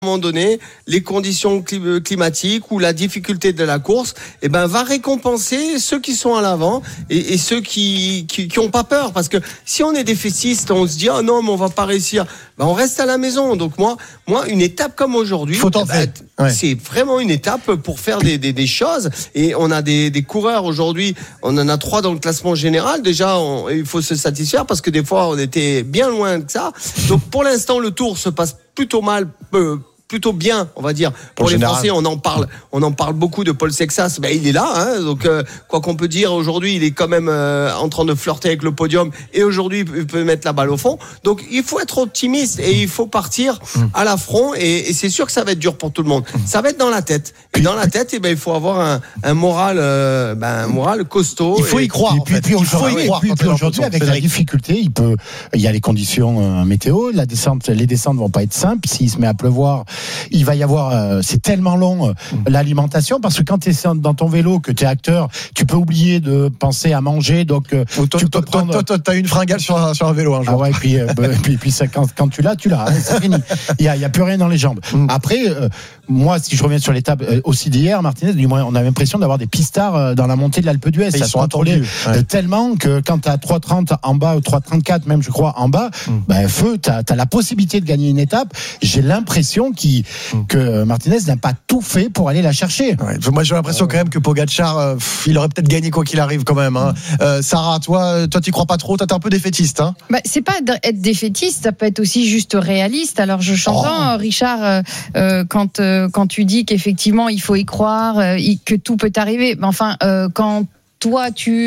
un moment donné, les conditions climatiques ou la difficulté de la course, va récompenser ceux qui sont à l'avant et ceux qui ont pas peur. Parce que si on est défaitiste, on se dit oh non mais on va pas réussir, on reste à la maison. Donc moi une étape comme aujourd'hui, c'est vraiment une étape pour faire des choses. Et on a des coureurs aujourd'hui, on en a 3 dans le classement général. Déjà il faut se satisfaire parce que des fois on était bien loin de ça. Donc pour l'instant le Tour se passe plutôt plutôt bien, on va dire. Pour les Français, on en parle beaucoup de Paul Sexas. Il est là, donc quoi qu'on peut dire aujourd'hui, il est quand même en train de flirter avec le podium et aujourd'hui il peut mettre la balle au fond. Donc il faut être optimiste et il faut partir à l'affront et c'est sûr que ça va être dur pour tout le monde. Ça va être dans la tête. Et dans la tête, il faut avoir un moral costaud. Il faut y croire. Et puis aujourd'hui, avec la difficulté, il y a les conditions météo, les descentes vont pas être simples. S'il se met à pleuvoir, il va y avoir, c'est tellement long l'alimentation, parce que quand tu es dans ton vélo, que tu es acteur, tu peux oublier de penser à manger, donc tu peux prendre. Toi, t'as une fringale sur un vélo un jour. Ah ouais, puis ça, quand tu l'as, c'est fini. Il y a plus rien dans les jambes. Après, moi, si je reviens sur l'étape aussi d'hier, Martinez, du moins, on a l'impression d'avoir des pistards dans la montée de l'Alpe d'Huez. Ils sont attendus tellement que quand tu as 3,30 en bas ou 3,34 même, je crois, en bas, feu, tu as la possibilité de gagner une étape. J'ai l'impression que Martinez n'a pas tout fait pour aller la chercher. Ouais. Moi, j'ai l'impression quand même que Pogačar, il aurait peut-être gagné quoi qu'il arrive quand même. Sarah, toi, tu crois pas trop? Toi, t'es un peu défaitiste. C'est pas être défaitiste, ça peut être aussi juste réaliste. Alors, je t'entends, Richard, quand tu dis qu'effectivement, il faut y croire, que tout peut arriver. Enfin, quand toi,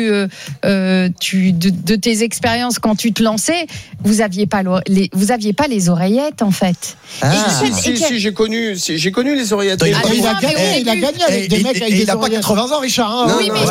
de tes expériences, quand tu te lançais, vous aviez pas les oreillettes, en fait. Si, j'ai connu les oreillettes. Il a gagné avec des mecs avec des oreillettes. Il n'a pas 80 ans, Richard. Oui, mais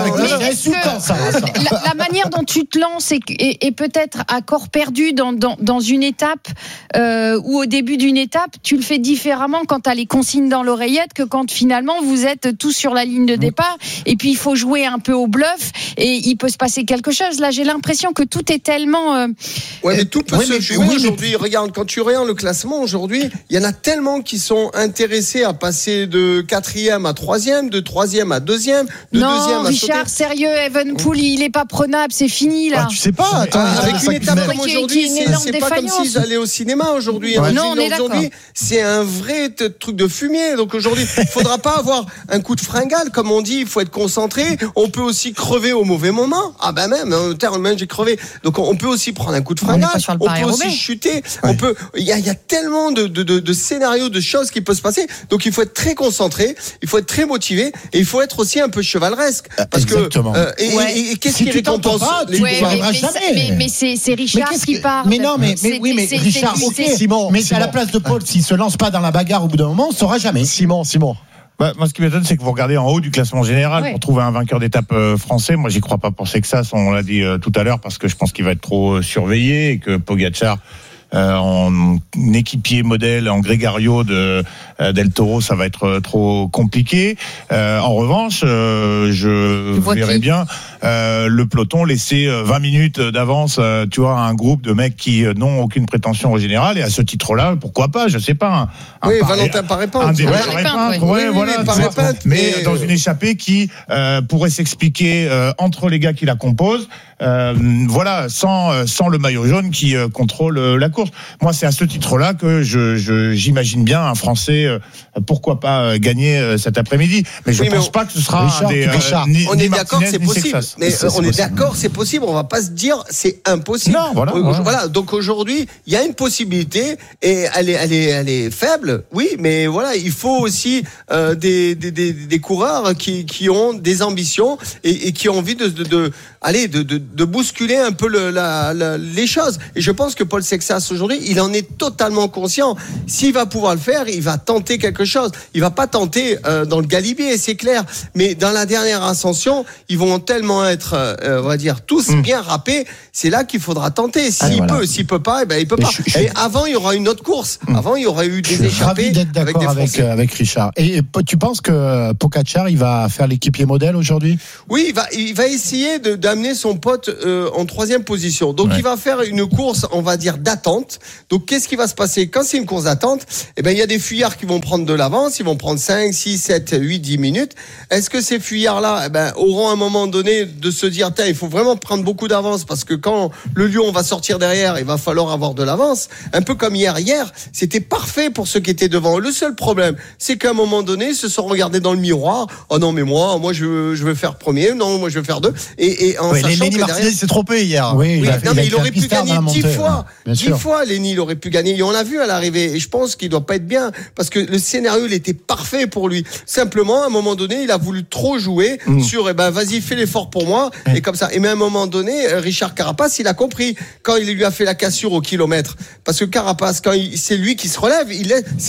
la manière dont tu te lances est peut-être à corps perdu dans une étape ou au début d'une étape, tu le fais différemment quand tu as les consignes dans l'oreillette que quand finalement vous êtes tous sur la ligne de départ. Et puis il faut jouer un peu au bluff. Et il peut se passer quelque chose. Là, j'ai l'impression que tout est tellement. Mais tout peut se jouer aujourd'hui. Regarde, quand tu regardes le classement aujourd'hui, il y en a tellement qui sont intéressés à passer de 4e à 3e, de 3e à 2e, de 2e à Richard, sérieux, Evenepoel, il est pas prenable, c'est fini là. Tu sais pas. Attends, avec une étape comme aujourd'hui, c'est pas comme s'ils allaient au cinéma aujourd'hui. Non, on est d'accord. Aujourd'hui, c'est un vrai truc de fumier. Donc aujourd'hui, il faudra pas avoir un coup de fringale, comme on dit. Il faut être concentré. On peut aussi crever au mauvais moment. Même j'ai crevé. Donc on peut aussi prendre un coup de fringale. On peut aussi chuter. Il y a tellement de scénarios, de choses qui peuvent se passer. Donc il faut être très concentré. Il faut être très motivé et il faut être aussi un peu chevaleresque. Parce exactement. Et qu'est-ce qui récompense les mais c'est Richard qui parle. Mais non, mais Richard, Simon, mais à la place de Paul, s'il se lance pas dans la bagarre au bout d'un moment, on ne saura jamais. Simon. Moi, ce qui m'étonne, c'est que vous regardez en haut du classement général pour trouver un vainqueur d'étape français. Moi, j'y crois pas pour Sexas, on l'a dit tout à l'heure, parce que je pense qu'il va être trop surveillé et que Pogačar, en équipier modèle, en Grégario del Toro, ça va être trop compliqué. En revanche, je verrais bien le peloton laisser 20 minutes d'avance, à un groupe de mecs qui n'ont aucune prétention au général. Et à ce titre-là, pourquoi pas, je sais pas. Valentin Paré-Peintre. Mais dans une échappée qui pourrait s'expliquer entre les gars qui la composent. Sans le maillot jaune qui contrôle la course. Moi, c'est à ce titre-là que j'imagine bien un Français, pourquoi pas gagner cet après-midi. Mais je ne pense pas que ce sera Richard. On est d'accord, c'est possible. Mais on est d'accord, c'est possible. On va pas se dire c'est impossible. Non, voilà. Donc aujourd'hui, il y a une possibilité et elle est faible. Oui, mais voilà, il faut aussi des coureurs qui ont des ambitions et qui ont envie de bousculer un peu les choses. Et je pense que Paul Sexas aujourd'hui, il en est totalement conscient. S'il va pouvoir le faire, il va tenter quelque chose. Il va pas tenter dans le galibier, c'est clair. Mais dans la dernière ascension, ils vont tellement vont être, on va dire, tous bien râpés, c'est là qu'il faudra tenter. S'il peut pas, il peut pas. Et avant, il y aura une autre course. Avant, il y aura eu des échappées. Je suis ravi d'être d'accord avec Richard. Et tu penses que Pogačar, il va faire l'équipier modèle aujourd'hui? Oui, il va essayer d'amener son pote en 3e position. Donc, il va faire une course, on va dire, d'attente. Donc, qu'est-ce qui va se passer? Quand c'est une course d'attente, il y a des fuyards qui vont prendre de l'avance. Ils vont prendre 5, 6, 7, 8, 10 minutes. Est-ce que ces fuyards-là, auront à un moment donné de se dire, il faut vraiment prendre beaucoup d'avance parce que quand le lion va sortir derrière, il va falloir avoir de l'avance. Un peu comme hier, c'était parfait pour ceux qui étaient devant. Le seul problème, c'est qu'à un moment donné, ils se sont regardés dans le miroir. Oh non, mais moi je veux faire premier. Non, moi je veux faire 2. Et en sachant Lenny Martinez s'est trompé hier. Oui, mais il aurait pu gagner 10 fois. 10 fois, Lenny, il aurait pu gagner. Et on l'a vu à l'arrivée. Et je pense qu'il doit pas être bien parce que le scénario, il était parfait pour lui. Simplement, à un moment donné, il a voulu trop jouer sur, vas-y, fais l'effort pour moi. Et comme ça. Et mais à un moment donné, Richard Carapace, il a compris quand il lui a fait la cassure au kilomètre. Parce que Carapace, c'est lui qui se relève, il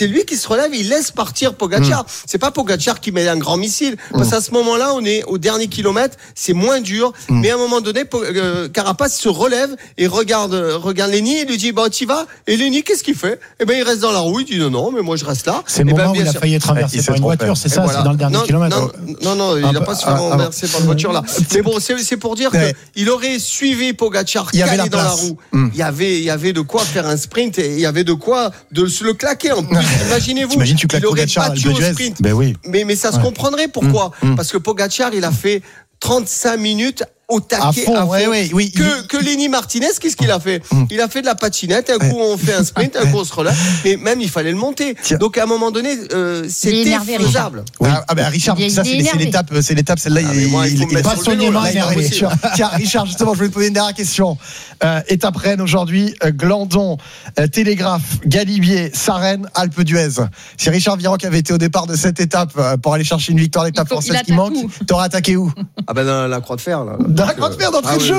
laisse partir Pogačar. C'est pas Pogačar qui met un grand missile. Parce qu'à ce moment-là, on est au dernier kilomètre, c'est moins dur. Mais à un moment donné, Carapace se relève et regarde Lenny et lui dit, t'y vas? Et Lenny, qu'est-ce qu'il fait? Il reste dans la roue, il dit non, mais moi je reste là. C'est le moment où il a failli être renversé par une voiture, c'est ça? Voilà. C'est dans le dernier kilomètre. Non, il n'a pas se fait renverser par une voiture là. Mais bon, c'est pour dire qu'il aurait suivi Pogačar calé dans la roue. Il y avait de quoi faire un sprint et il y avait de quoi de se le claquer. En plus, imaginez-vous, il aurait battu au sprint. Mais ça se comprendrait. Pourquoi? Parce que Pogačar, il a fait 35 minutes au taquet à fond. Que Lenny Martinez, qu'est-ce qu'il a fait? Il a fait de la patinette. Un coup on fait un sprint, un coup on se relève. Mais même il fallait le monter. Donc à un moment donné, c'était faisable. Richard, ça c'est l'étape. Celle-là, il est passionnément énervé. Tiens, Richard, justement, je voulais te poser une dernière question. Étape Rennes aujourd'hui, Glandon, Télégraphe, Galibier, Sarenne, Alpe d'Huez. Si Richard Virenque avait été au départ de cette étape pour aller chercher une victoire d'étape française qui manque, t'aurais attaqué où? Dans la Croix de Fer là. Dans la Croix de Fer d'entrée de jeu.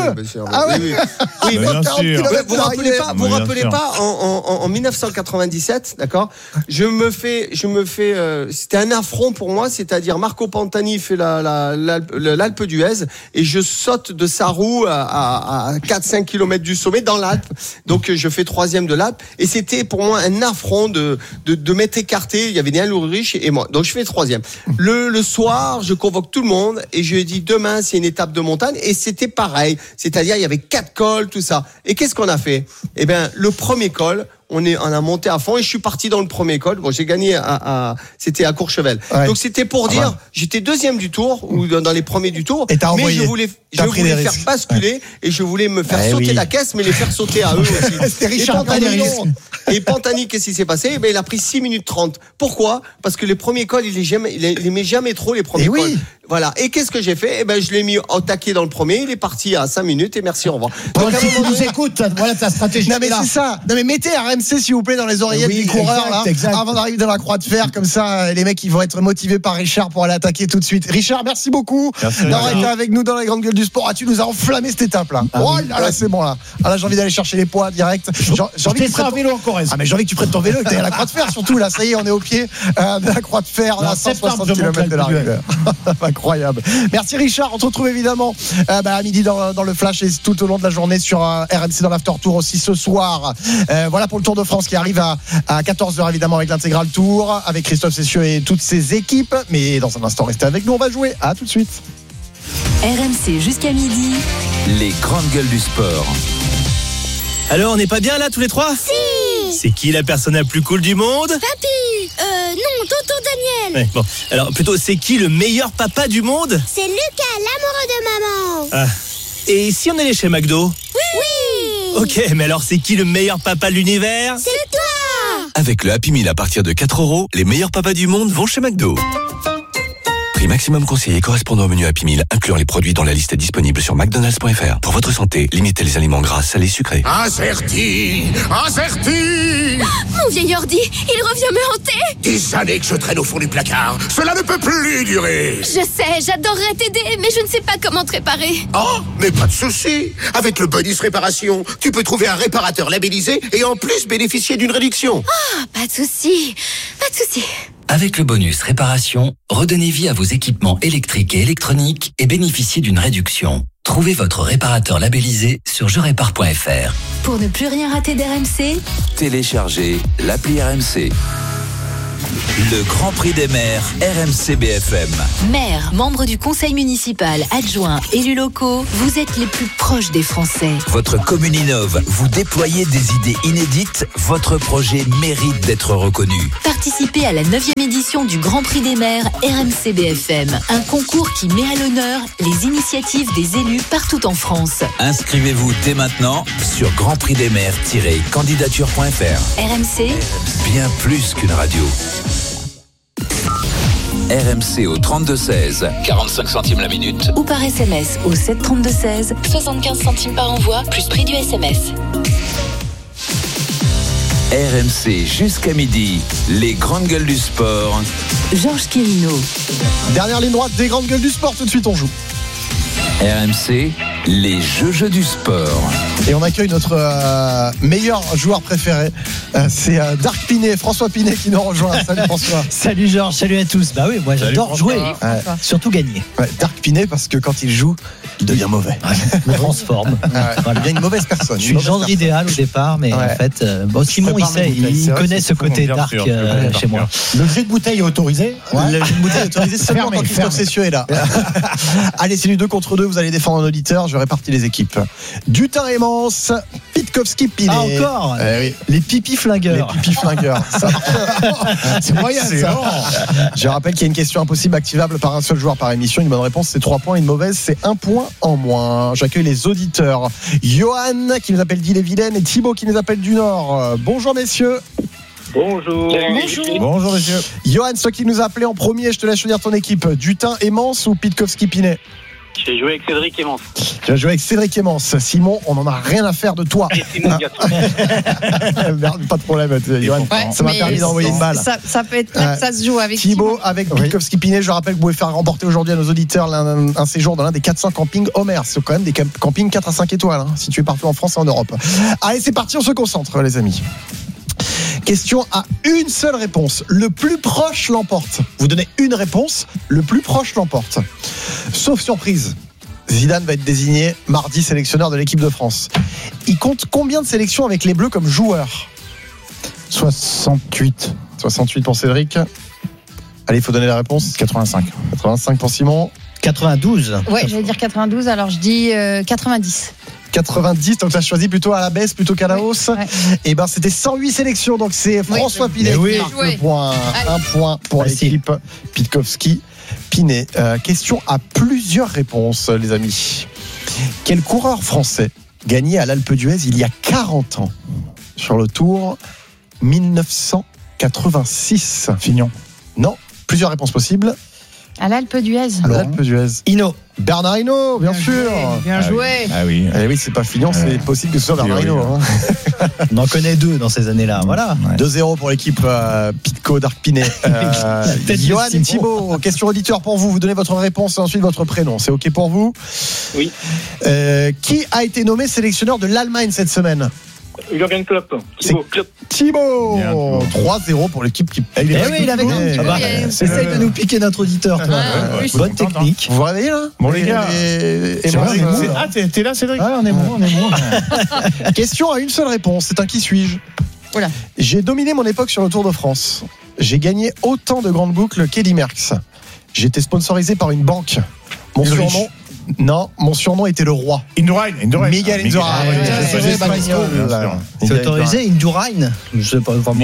Oui, vous rappelez pas en 1997, d'accord? Je me fais c'était un affront pour moi, c'est-à-dire Marco Pantani fait l'Alpe d'Huez et je saute de sa roue à 4-5 km du sommet dans l'Alpe. Donc je fais 3e de l'Alpe et c'était pour moi un affront de m'être écarté. Il y avait Néal Ulrich et moi. Donc je fais 3e. Le soir, je convoque tout le monde et je dis demain c'est une étape de montagne. Et c'était pareil, c'est-à-dire il y avait 4 cols, tout ça. Et qu'est-ce qu'on a fait? Le premier col, on a monté à fond et je suis parti dans le premier col. Bon, j'ai gagné c'était à Courchevel. Donc c'était pour dire, j'étais 2e du tour ou dans les premiers du tour, mais je voulais faire basculer et je voulais me faire sauter la caisse, mais les faire sauter à eux aussi. C'était Richard et Pantani, qu'est-ce qui s'est passé? Il a pris 6 minutes 30. Pourquoi? Parce que les premiers cols, il aimait jamais trop les premiers cols. Voilà. Et qu'est-ce que j'ai fait? Je l'ai mis au taquet dans le premier. Il est parti à 5 minutes et merci, au revoir. Donc, si tu nous écoutes, voilà ta stratégie. Non, mais c'est ça. Non, mais mettez RMC, s'il vous plaît, dans les oreillettes des coureurs, avant d'arriver dans la Croix de Fer. Comme ça, les mecs, ils vont être motivés par Richard pour aller attaquer tout de suite. Richard, merci beaucoup d'avoir été avec nous dans la grande gueule du sport. Tu nous as enflammé cette étape-là. Là, c'est bon, là. Là, j'ai envie d'aller chercher les poids direct. J'ai envie que tu prennes vélo en Corrèze. Mais j'ai envie que tu prennes ton vélo et que tu ailles à la Croix de Fer, surtout. Là, ça y est, on est au pied de la Croix de Fer, à 160 km de l'arrivée. Incroyable. Merci Richard, on se retrouve évidemment à midi dans le Flash et tout au long de la journée sur RMC dans l'After Tour aussi ce soir. Voilà pour le Tour de France qui arrive à 14h évidemment avec l'intégral Tour, avec Christophe Cessieux et toutes ses équipes. Mais dans un instant, restez avec nous, on va jouer. À tout de suite. RMC jusqu'à midi. Les grandes gueules du sport. Alors, on n'est pas bien là tous les trois? Si. C'est qui la personne la plus cool du monde? Papy. Non, tonton Daniel. Ouais, bon, alors plutôt, c'est qui le meilleur papa du monde? C'est Lucas, l'amoureux de maman. Et si on allait chez McDo? Oui. Ok, mais alors c'est qui le meilleur papa de l'univers? C'est toi. Avec le Happy Meal à partir de 4 €, les meilleurs papas du monde vont chez McDo. Prix maximum conseillé correspondant au menu Happy Meal, incluant les produits dans la liste disponible sur McDonald's.fr. Pour votre santé, limitez les aliments gras, salés, sucrés. Incerti. Mon vieil ordi, il revient me hanter. Des années que je traîne au fond du placard. Cela ne peut plus durer. Je sais, j'adorerais t'aider, mais je ne sais pas comment te réparer. Oh, mais pas de souci. Avec le bonus réparation, tu peux trouver un réparateur labellisé et en plus bénéficier d'une réduction. Ah, pas de souci. Avec le bonus réparation, redonnez vie à vos équipements électriques et électroniques et bénéficiez d'une réduction. Trouvez votre réparateur labellisé sur jerépare.fr. Pour ne plus rien rater d'RMC, téléchargez l'appli RMC. Le Grand Prix des maires RMC BFM. Maires, membres du conseil municipal, adjoints, élus locaux, vous êtes les plus proches des Français. Votre commune innove, vous déployez des idées inédites, votre projet mérite d'être reconnu. Participez à la 9e édition du Grand Prix des maires RMC BFM, un concours qui met à l'honneur les initiatives des élus partout en France. Inscrivez-vous dès maintenant sur grandprixdesmaires-candidature.fr. RMC, bien plus qu'une radio. RMC au 32-16, 45 centimes la minute. Ou par SMS au 732-16, 75 centimes par envoi, plus prix du SMS. RMC jusqu'à midi, les grandes gueules du sport. Georges Quirino. Dernière ligne droite des grandes gueules du sport, tout de suite on joue. RMC, les jeux du sport. Et on accueille notre meilleur joueur préféré. C'est Dark Pinet, François Pinet qui nous rejoint. Salut François. Salut Georges, salut à tous. Bah oui, moi j'adore jouer, surtout gagner. Ouais, Dark Pinet parce que quand il joue, il devient mauvais. Il me transforme. Il devient une mauvaise personne. Je suis le genre idéal au départ, mais en fait, Simon il sait, il connaît ce côté dark chez moi. Le jet de bouteille est autorisé. Le jet de bouteille est autorisé seulement quand Christophe Cessieux est là. Allez, c'est du 2 contre 2, vous allez défendre un auditeur, je répartis les équipes. Dutin et Mans, Pitkowski, Pinet. Ah encore oui. Les pipis flingueurs. Les pipis flingueurs. C'est moyen ça. Je rappelle qu'il y a une question impossible activable par un seul joueur par émission. Une bonne réponse c'est 3 points, une mauvaise c'est 1 point en moins. J'accueille les auditeurs. Johan qui nous appelle d'Ille-et-Vilaine et Thibaut qui nous appelle du Nord. Bonjour messieurs. Bonjour. Bonjour messieurs. Johan, ceux qui nous appelaient en premier, je te laisse choisir ton équipe. Dutin et Mans ou Pitkowski, Pinet? J'ai joué avec Cédric et Mans. Tu as joué avec Cédric et Mans. Simon, on n'en a rien à faire de toi. Et Simon Gatton. Pas de problème, Johan. Ça m'a permis d'envoyer une balle. Ça peut être là que ça se joue avec Thibaut, avec Pitkowski Pinet. Je rappelle que vous pouvez faire remporter aujourd'hui à nos auditeurs un séjour dans l'un des 400 campings Homer. C'est quand même des campings 4 à 5 étoiles, situés partout en France et en Europe. Allez, c'est parti, on se concentre, les amis. Question à une seule réponse. Le plus proche l'emporte. Vous donnez une réponse, le plus proche l'emporte. Sauf surprise, Zidane va être désigné mardi sélectionneur de l'équipe de France. Il compte combien de sélections avec les Bleus comme joueur? 68. 68 pour Cédric. Allez, il faut donner la réponse. 85. 85 pour Simon. 92. Ouais, j'allais dire 92, alors je dis 90. 90, donc tu as choisi plutôt à la baisse plutôt qu'à la hausse. Et ben c'était 108 sélections, donc c'est François Pinet qui marque le point. Un point pour l'équipe Pitkowski Pinet. Question à plusieurs réponses, les amis. Quel coureur français gagnait à l'Alpe d'Huez il y a 40 ans sur le Tour 1986? Fignon. Non, plusieurs réponses possibles. À l'Alpe d'Huez. À l'Alpe d'Huez. Hinault. Bernard Hinault, bien sûr. Bien joué. Ah oui. Eh oui, c'est pas Fignon, c'est possible que ce soit Bernard Hinault. On en connaît 2 dans ces années-là. Voilà. 2-0 pour l'équipe Pitco Dark Pinet. Johan et Thibaut, question auditeur pour vous. Vous donnez votre réponse et ensuite votre prénom. C'est OK pour vous? Oui. Qui a été nommé sélectionneur de l'Allemagne cette semaine? Jürgen Klopp. Thibaut. 3-0 pour l'équipe qui. Il avait gagné. Essaye de nous piquer notre auditeur. Bonne technique. Vous vous réveillez là? Bon les gars. T'es là, Cédric? On est bon. Question à une seule réponse. C'est un qui suis-je? Voilà. J'ai dominé mon époque sur le Tour de France. J'ai gagné autant de grandes boucles qu'Eddy Merckx. J'ai été sponsorisé par une banque. Mon surnom. Non, mon surnom était le roi. Indurain. Miguel Indurain. C'est autorisé, Indurain. Je sais pas vraiment.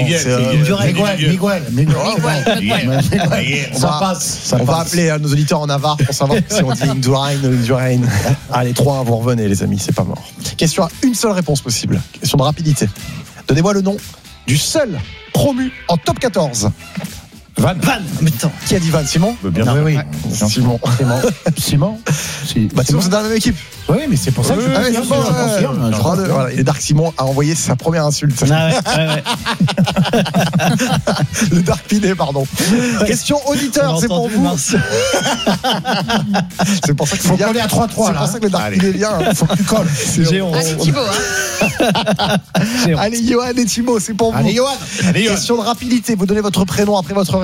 Miguel. On va appeler nos auditeurs en Navarre pour savoir si on dit Indurain ou Indurain. Allez, 3-1, vous revenez, les amis, c'est pas mort. Question à une seule réponse possible. Question de rapidité. Donnez-moi le nom du seul promu en top 14. Van. Qui a dit Van? Simon? Bien sûr. Oui. Simon. Simon, c'est dans la même équipe. Oui, mais c'est pour ça que je confirme. Voilà, et Dark Simon a envoyé sa première insulte. Le Dark Pinet, pardon. Question auditeur, c'est pour vous. C'est pour ça qu'il faut coller à 3-3. C'est pour ça que le Dark Pinet vient. Il faut que tu colles. Allez, Thibaut. Allez, Johan et Thibaut, c'est pour vous. Allez, Johan. Question de rapidité. Vous donnez votre prénom après votre réponse.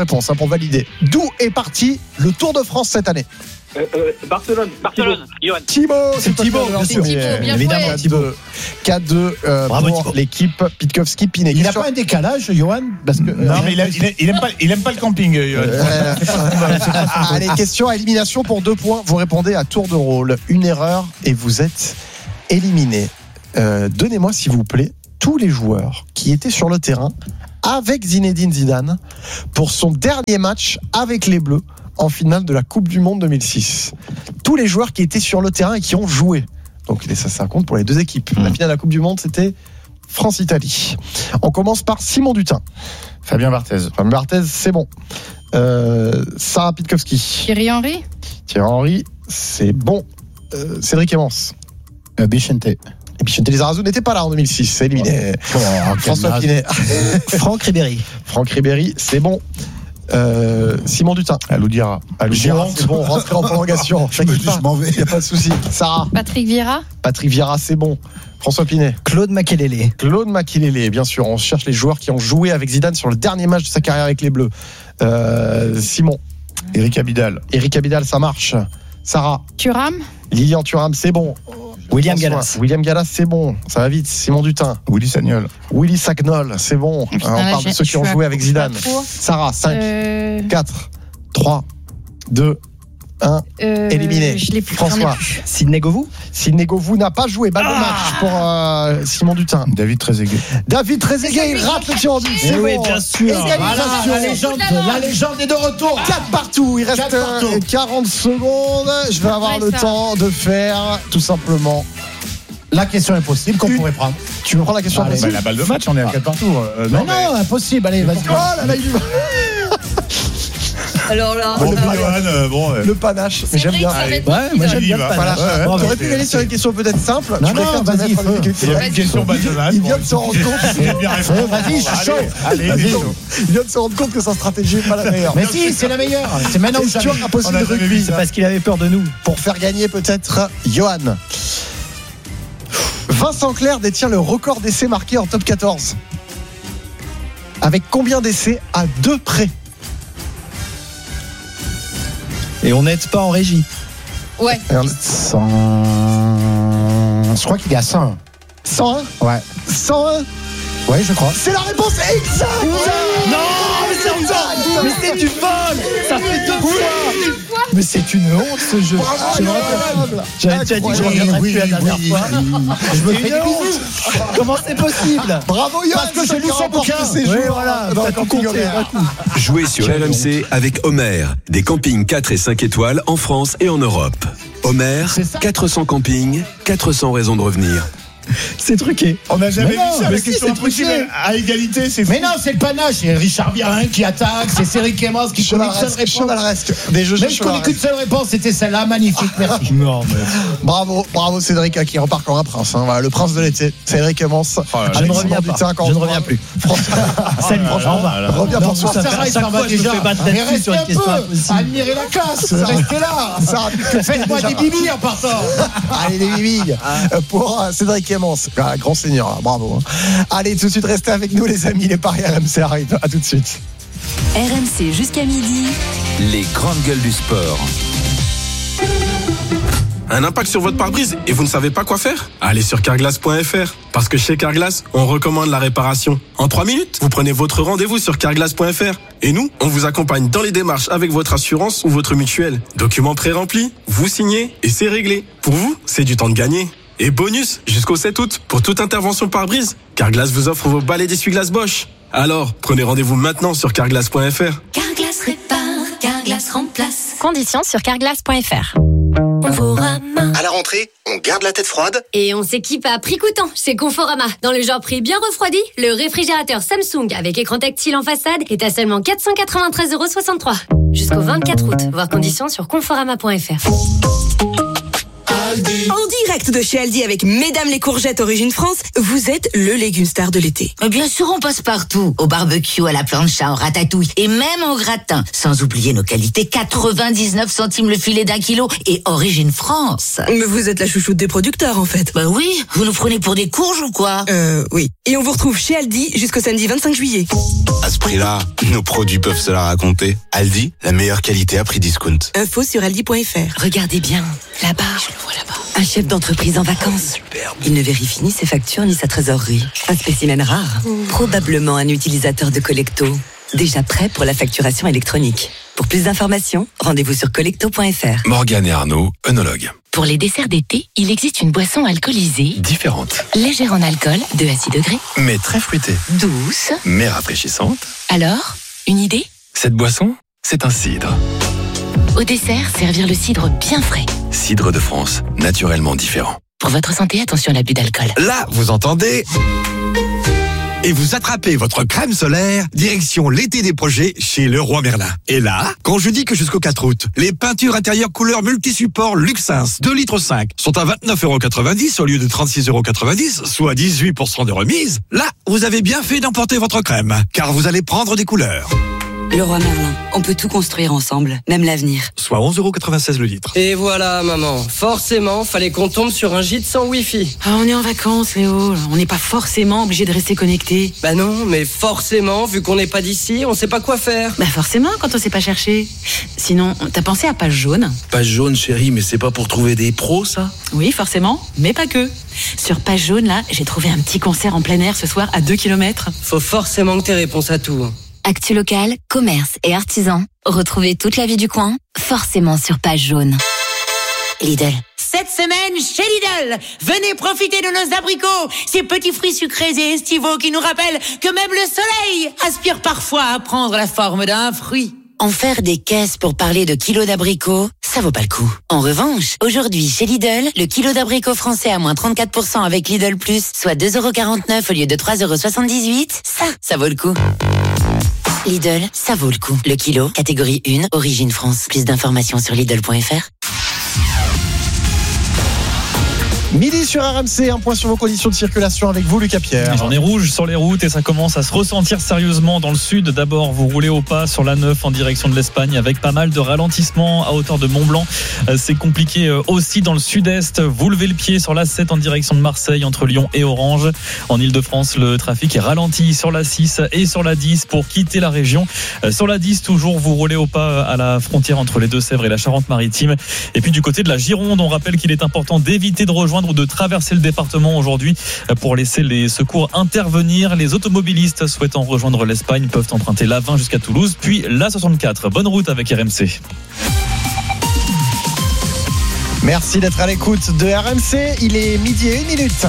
réponse pour valider. D'où est parti le Tour de France cette année? Barcelone, Johan. Thibaut, c'est Thibaut, bien sûr. bien Évidemment, joué. Thibaut. 4-2 pour l'équipe Pitkowski-Pinet. Il n'a pas un décalage, Johan, parce que Non, mais il aime pas le camping, Johan. Allez, question à élimination pour 2 points. Vous répondez à tour de rôle. Une erreur et vous êtes éliminé. Donnez-moi, s'il vous plaît, tous les joueurs qui étaient sur le terrain avec Zinedine Zidane pour son dernier match avec les Bleus en finale de la Coupe du Monde 2006. Tous les joueurs qui étaient sur le terrain et qui ont joué. Donc ça compte pour les 2 équipes. La finale de la Coupe du Monde, c'était France-Italie. On commence par Simon Dutin. Fabien Barthez. Fabien Barthez, c'est bon. Sarah Pitkowski. Thierry Henry. Thierry Henry, c'est bon. Cédric Emmons. Bichente. Et Bichente Lizarazu n'était pas là en 2006, c'est éliminé. François Pinet. Franck Ribéry. Franck Ribéry, c'est bon. Simon Dutin. Alou Diarra, c'est bon, rentrez en prolongation. Je m'en vais. Il n'y a pas de souci. Sarah. Patrick Vieira. Patrick Vieira, c'est bon. François Pinet. Claude Makelele. Claude Makelele, bien sûr. On cherche les joueurs qui ont joué avec Zidane sur le dernier match de sa carrière avec les Bleus. Simon. Eric Abidal. Eric Abidal, ça marche. Sarah. Thuram. Lilian Thuram, c'est bon. William Gallas. William Gallas, c'est bon. Ça va vite. Simon Dutin. Willy Sagnol. Willy Sagnol, c'est bon. On parle de ceux qui ont joué avec Zidane. Sarah, 5, 4, 3, 2, 1. Éliminé. Je l'ai plus. François. Sidney Govou. Sidney Govou n'a pas joué. Balle de match pour Simon Dutin. David Trezeguet. David Trezeguet, il rate le tir en but. C'est oui, bon. bien sûr. Égalisation. La légende est de retour. 4 partout. Il reste 40 secondes. Je vais avoir le temps de faire tout simplement la question impossible qu'on pourrait prendre. Tu veux prendre la question impossible? La balle de match, on est à 4 partout. Non, impossible. Allez, vas-y. Oh là là, Alors là, le panache, mais j'aime bien. Moi j'aime bien le panache. T'aurais pu aller sur une question peut-être simple. Non, vas-y. Une question balle de match. Il vient de se rendre compte. Vas-y, je suis chaud. Il vient de se rendre compte que sa stratégie n'est pas la meilleure. Mais si, c'est la meilleure. C'est maintenant que tu as impossible de rugby. C'est parce qu'il avait peur de nous. Pour faire gagner peut-être Johan. Vincent Clerc détient le record d'essais marqués en top 14. Avec combien d'essais à 2 près? Et on n'aide pas en régie. Ouais. 100. Je crois qu'il est à 101. 101? Ouais. 101? Ouais, je crois. C'est la réponse exacte. Non, mais c'est encore. Mais c'est du vol. Ça fait 2 fois. Mais c'est une honte ce jeu. J'avais déjà dit que je reviendrais plus la dernière fois. Je me fais une honte. Comment c'est possible? Bravo Yann. Parce que j'ai lu son bouquin. Ces jeux, voilà. Dans le camping Homer. Jouez sur RMC avec Homer. Des campings 4 et 5 étoiles en France et en Europe. Homer, 400 campings, 400 raisons de revenir. C'est truqué. On n'a jamais vu ça. mais La si, question c'est truqué. à égalité, c'est fou. Mais non, c'est le panache. C'est Richard Virin qui attaque. C'est Cédric Emmons qui connaît qu'une seule réponse. Des jeux Même je connais qu'une seule réponse. C'était celle-là. Magnifique. Merci. Non, mais... Bravo Cédric qui repart comme un prince. Voilà, le prince de l'été. Cédric Emmons. Je ne reviens pas. Je ne reviens plus. Salut François. Reviens pour Ça s'en va déjà. Restez un peu. Admirez la classe. Restez là. Faites-moi des bibis en partant. Allez, des bibis pour Cédric Emmons. Grand seigneur, là. Bravo. Allez, tout de suite, restez avec nous, les amis. Les paris RMC arrivent. À tout de suite. RMC jusqu'à midi. Les grandes gueules du sport. Un impact sur votre pare-brise et vous ne savez pas quoi faire? Allez sur carglass.fr. Parce que chez Carglass, on recommande la réparation. En 3 minutes, vous prenez votre rendez-vous sur carglass.fr. Et nous, on vous accompagne dans les démarches avec votre assurance ou votre mutuelle. Documents pré-remplis, vous signez et c'est réglé. Pour vous, c'est du temps de gagner. Et bonus, jusqu'au 7 août, pour toute intervention pare-brise, Carglass vous offre vos balais d'essuie-glace Bosch. Alors, prenez rendez-vous maintenant sur carglass.fr. Carglass répare, Carglass remplace. Conditions sur carglass.fr. Conforama. À la rentrée, on garde la tête froide Et on s'équipe à prix coûtant chez Conforama. Dans le genre prix bien refroidi, le réfrigérateur Samsung avec écran tactile en façade est à seulement 493,63 € jusqu'au 24 août. Voir conditions sur conforama.fr. Aldi. En direct de chez Aldi avec Mesdames les courgettes Origine France, vous êtes le légume star de l'été. Bien sûr, on passe partout. Au barbecue, à la plancha, au ratatouille et même au gratin. Sans oublier nos qualités, 99 centimes le filet d'1 kilo et Origine France. Mais vous êtes la chouchoute des producteurs en fait. Bah oui, vous nous prenez pour des courges ou quoi? Oui. Et on vous retrouve chez Aldi jusqu'au samedi 25 juillet. À ce prix-là, nos produits peuvent se la raconter. Aldi, la meilleure qualité à prix discount. Info sur aldi.fr. Regardez bien, là-bas. Je le vois là-bas. Un chef d'entreprise en vacances. Superbe. Il ne vérifie ni ses factures ni sa trésorerie. Un spécimen rare. Probablement un utilisateur de Collecto. Déjà prêt pour la facturation électronique. Pour plus d'informations, rendez-vous sur collecto.fr. Morgane et Arnaud, œnologues. Pour les desserts d'été, il existe une boisson alcoolisée, Différente, légère en alcool, 2 à 6 degrés, mais très fruitée, douce. mais rafraîchissante. Alors, une idée? Cette boisson, c'est un cidre. Au dessert, servir le cidre bien frais. Cidre de France, naturellement différent. Pour votre santé, attention à l'abus d'alcool. Là, vous entendez? Et vous attrapez votre crème solaire, direction l'été des projets chez Leroy Merlin. Et là, quand je dis que jusqu'au 4 août, les peintures intérieures couleur multisupport Luxins 2,5 litres sont à 29,90 € au lieu de 36,90 €, soit 18% de remise, là, vous avez bien fait d'emporter votre crème, car vous allez prendre des couleurs. Leroy Merlin, on peut tout construire ensemble, même l'avenir. Soit 11,96 € le litre. Et voilà, maman. Forcément, fallait qu'on tombe sur un gîte sans Wi-Fi. Ah, on est en vacances, Léo. On n'est pas forcément obligé de rester connecté. Bah non, mais forcément, vu qu'on n'est pas d'ici, on sait pas quoi faire. Bah forcément, quand on sait pas chercher. Sinon, t'as pensé à Page Jaune? Page Jaune, chérie, mais c'est pas pour trouver des pros, ça? Oui, forcément, mais pas que. Sur Page Jaune, là, j'ai trouvé un petit concert en plein air ce soir à 2 km. Faut forcément que t'aies réponse à tout. Actu local, commerce et artisans. Retrouvez toute la vie du coin, forcément sur Page Jaune. Lidl. Cette semaine, chez Lidl, venez profiter de nos abricots, ces petits fruits sucrés et estivaux qui nous rappellent que même le soleil aspire parfois à prendre la forme d'un fruit. En faire des caisses pour parler de kilos d'abricots, ça vaut pas le coup. En revanche, aujourd'hui, chez Lidl, le kilo d'abricots français à moins 34% avec Lidl Plus, soit 2,49 € au lieu de 3,78 €, ça vaut le coup. Lidl, ça vaut le coup. Le kilo, catégorie 1, Origine France. Plus d'informations sur Lidl.fr. Midi sur RMC, un point sur vos conditions de circulation avec vous, Lucas Pierre. J'en ai rouge sur les routes et ça commence à se ressentir sérieusement dans le sud. D'abord, vous roulez au pas sur l'A9 en direction de l'Espagne avec pas mal de ralentissements à hauteur de Mont-Blanc. C'est compliqué aussi dans le sud-est. Vous levez le pied sur l'A7 en direction de Marseille entre Lyon et Orange. En Ile-de-France, le trafic est ralenti sur l'A6 et sur l'A10 pour quitter la région. Sur l'A10, toujours, vous roulez au pas à la frontière entre les Deux-Sèvres et la Charente-Maritime. Et puis du côté de la Gironde, on rappelle qu'il est important d'éviter de rejoindre ou de traverser le département aujourd'hui pour laisser les secours intervenir. Les automobilistes souhaitant rejoindre l'Espagne peuvent emprunter l'A20 jusqu'à Toulouse, puis l'A64. Bonne route avec RMC. Merci d'être à l'écoute de RMC. Il est midi et 1 minute.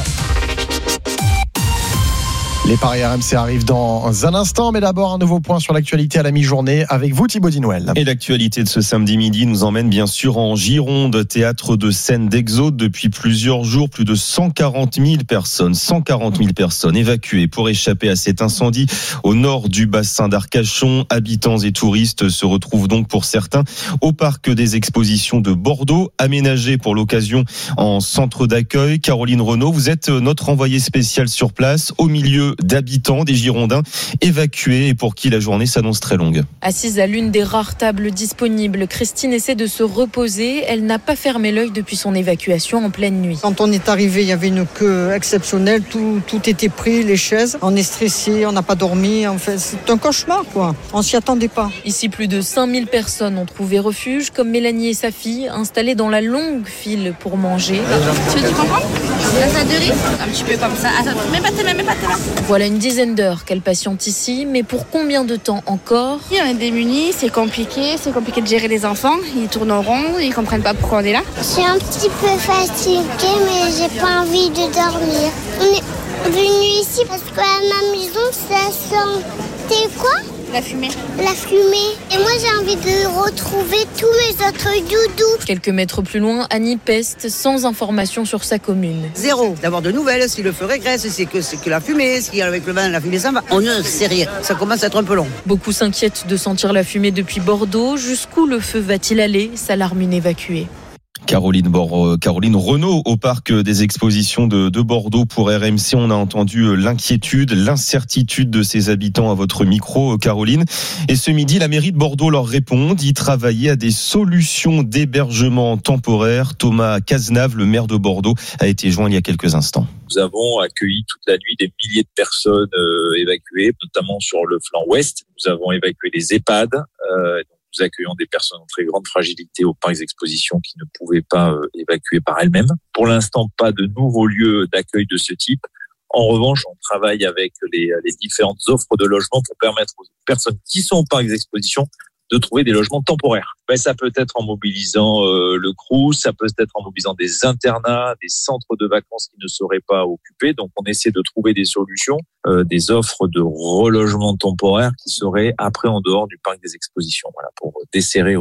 Les paris RMC arrivent dans un instant, mais d'abord un nouveau point sur l'actualité à la mi-journée avec vous, Thibaut Dinouel. Et l'actualité de ce samedi midi nous emmène bien sûr en Gironde, théâtre de scène d'exode depuis plusieurs jours. Plus de 140 000 personnes évacuées pour échapper à cet incendie au nord du bassin d'Arcachon. Habitants et touristes se retrouvent donc pour certains au parc des expositions de Bordeaux, aménagé pour l'occasion en centre d'accueil. Caroline Renaud, vous êtes notre envoyée spéciale sur place, au milieu d'habitants, des Girondins évacués et pour qui la journée s'annonce très longue. Assise à l'une des rares tables disponibles, Christine essaie de se reposer. Elle n'a pas fermé l'œil depuis son évacuation en pleine nuit. Quand on est arrivé, il y avait une queue exceptionnelle. Tout était pris, les chaises. On est stressé, on n'a pas dormi. En fait, c'est un cauchemar, quoi. On s'y attendait pas. Ici, plus de 5000 personnes ont trouvé refuge, comme Mélanie et sa fille, installées dans la longue file pour manger. Tu veux du concombre? La salade de riz? Un petit peu comme ça. Attends, mets pas tes mains. Voilà une dizaine d'heures qu'elle patiente ici, mais pour combien de temps encore? On est démunis, c'est compliqué de gérer les enfants. Ils tournent en rond, ils comprennent pas pourquoi on est là. Je suis un petit peu fatiguée, mais j'ai pas envie de dormir. On est venu ici parce qu'à ma maison, ça sentait quoi? La fumée. Et moi, j'ai envie de retrouver tous mes autres doudous. Quelques mètres plus loin, Annie peste sans information sur sa commune. Zéro. D'avoir de nouvelles, si le feu régresse, c'est que la fumée, ce qu'il y a avec le vin, la fumée s'en va. On ne sait rien. Ça commence à être un peu long. Beaucoup s'inquiètent de sentir la fumée depuis Bordeaux. Jusqu'où le feu va-t-il aller? S'alarme une évacuée. Caroline Renaud au parc des expositions de Bordeaux pour RMC. On a entendu l'inquiétude, l'incertitude de ses habitants à votre micro, Caroline. Et ce midi, la mairie de Bordeaux leur répond d'y travailler à des solutions d'hébergement temporaire. Thomas Cazenave, le maire de Bordeaux, a été joint il y a quelques instants. Nous avons accueilli toute la nuit des milliers de personnes évacuées, notamment sur le flanc ouest. Nous avons évacué des EHPAD. Nous accueillons des personnes en très grande fragilité aux parcs d'exposition qui ne pouvaient pas évacuer par elles-mêmes. Pour l'instant, pas de nouveaux lieux d'accueil de ce type. En revanche, on travaille avec les différentes offres de logement pour permettre aux personnes qui sont aux parcs d'exposition de trouver des logements temporaires. Ça peut être en mobilisant le Crous, ça peut être en mobilisant des internats, des centres de vacances qui ne seraient pas occupés. Donc on essaie de trouver des solutions, des offres de relogement temporaire qui seraient après en dehors du parc des expositions. Voilà, pour desserrer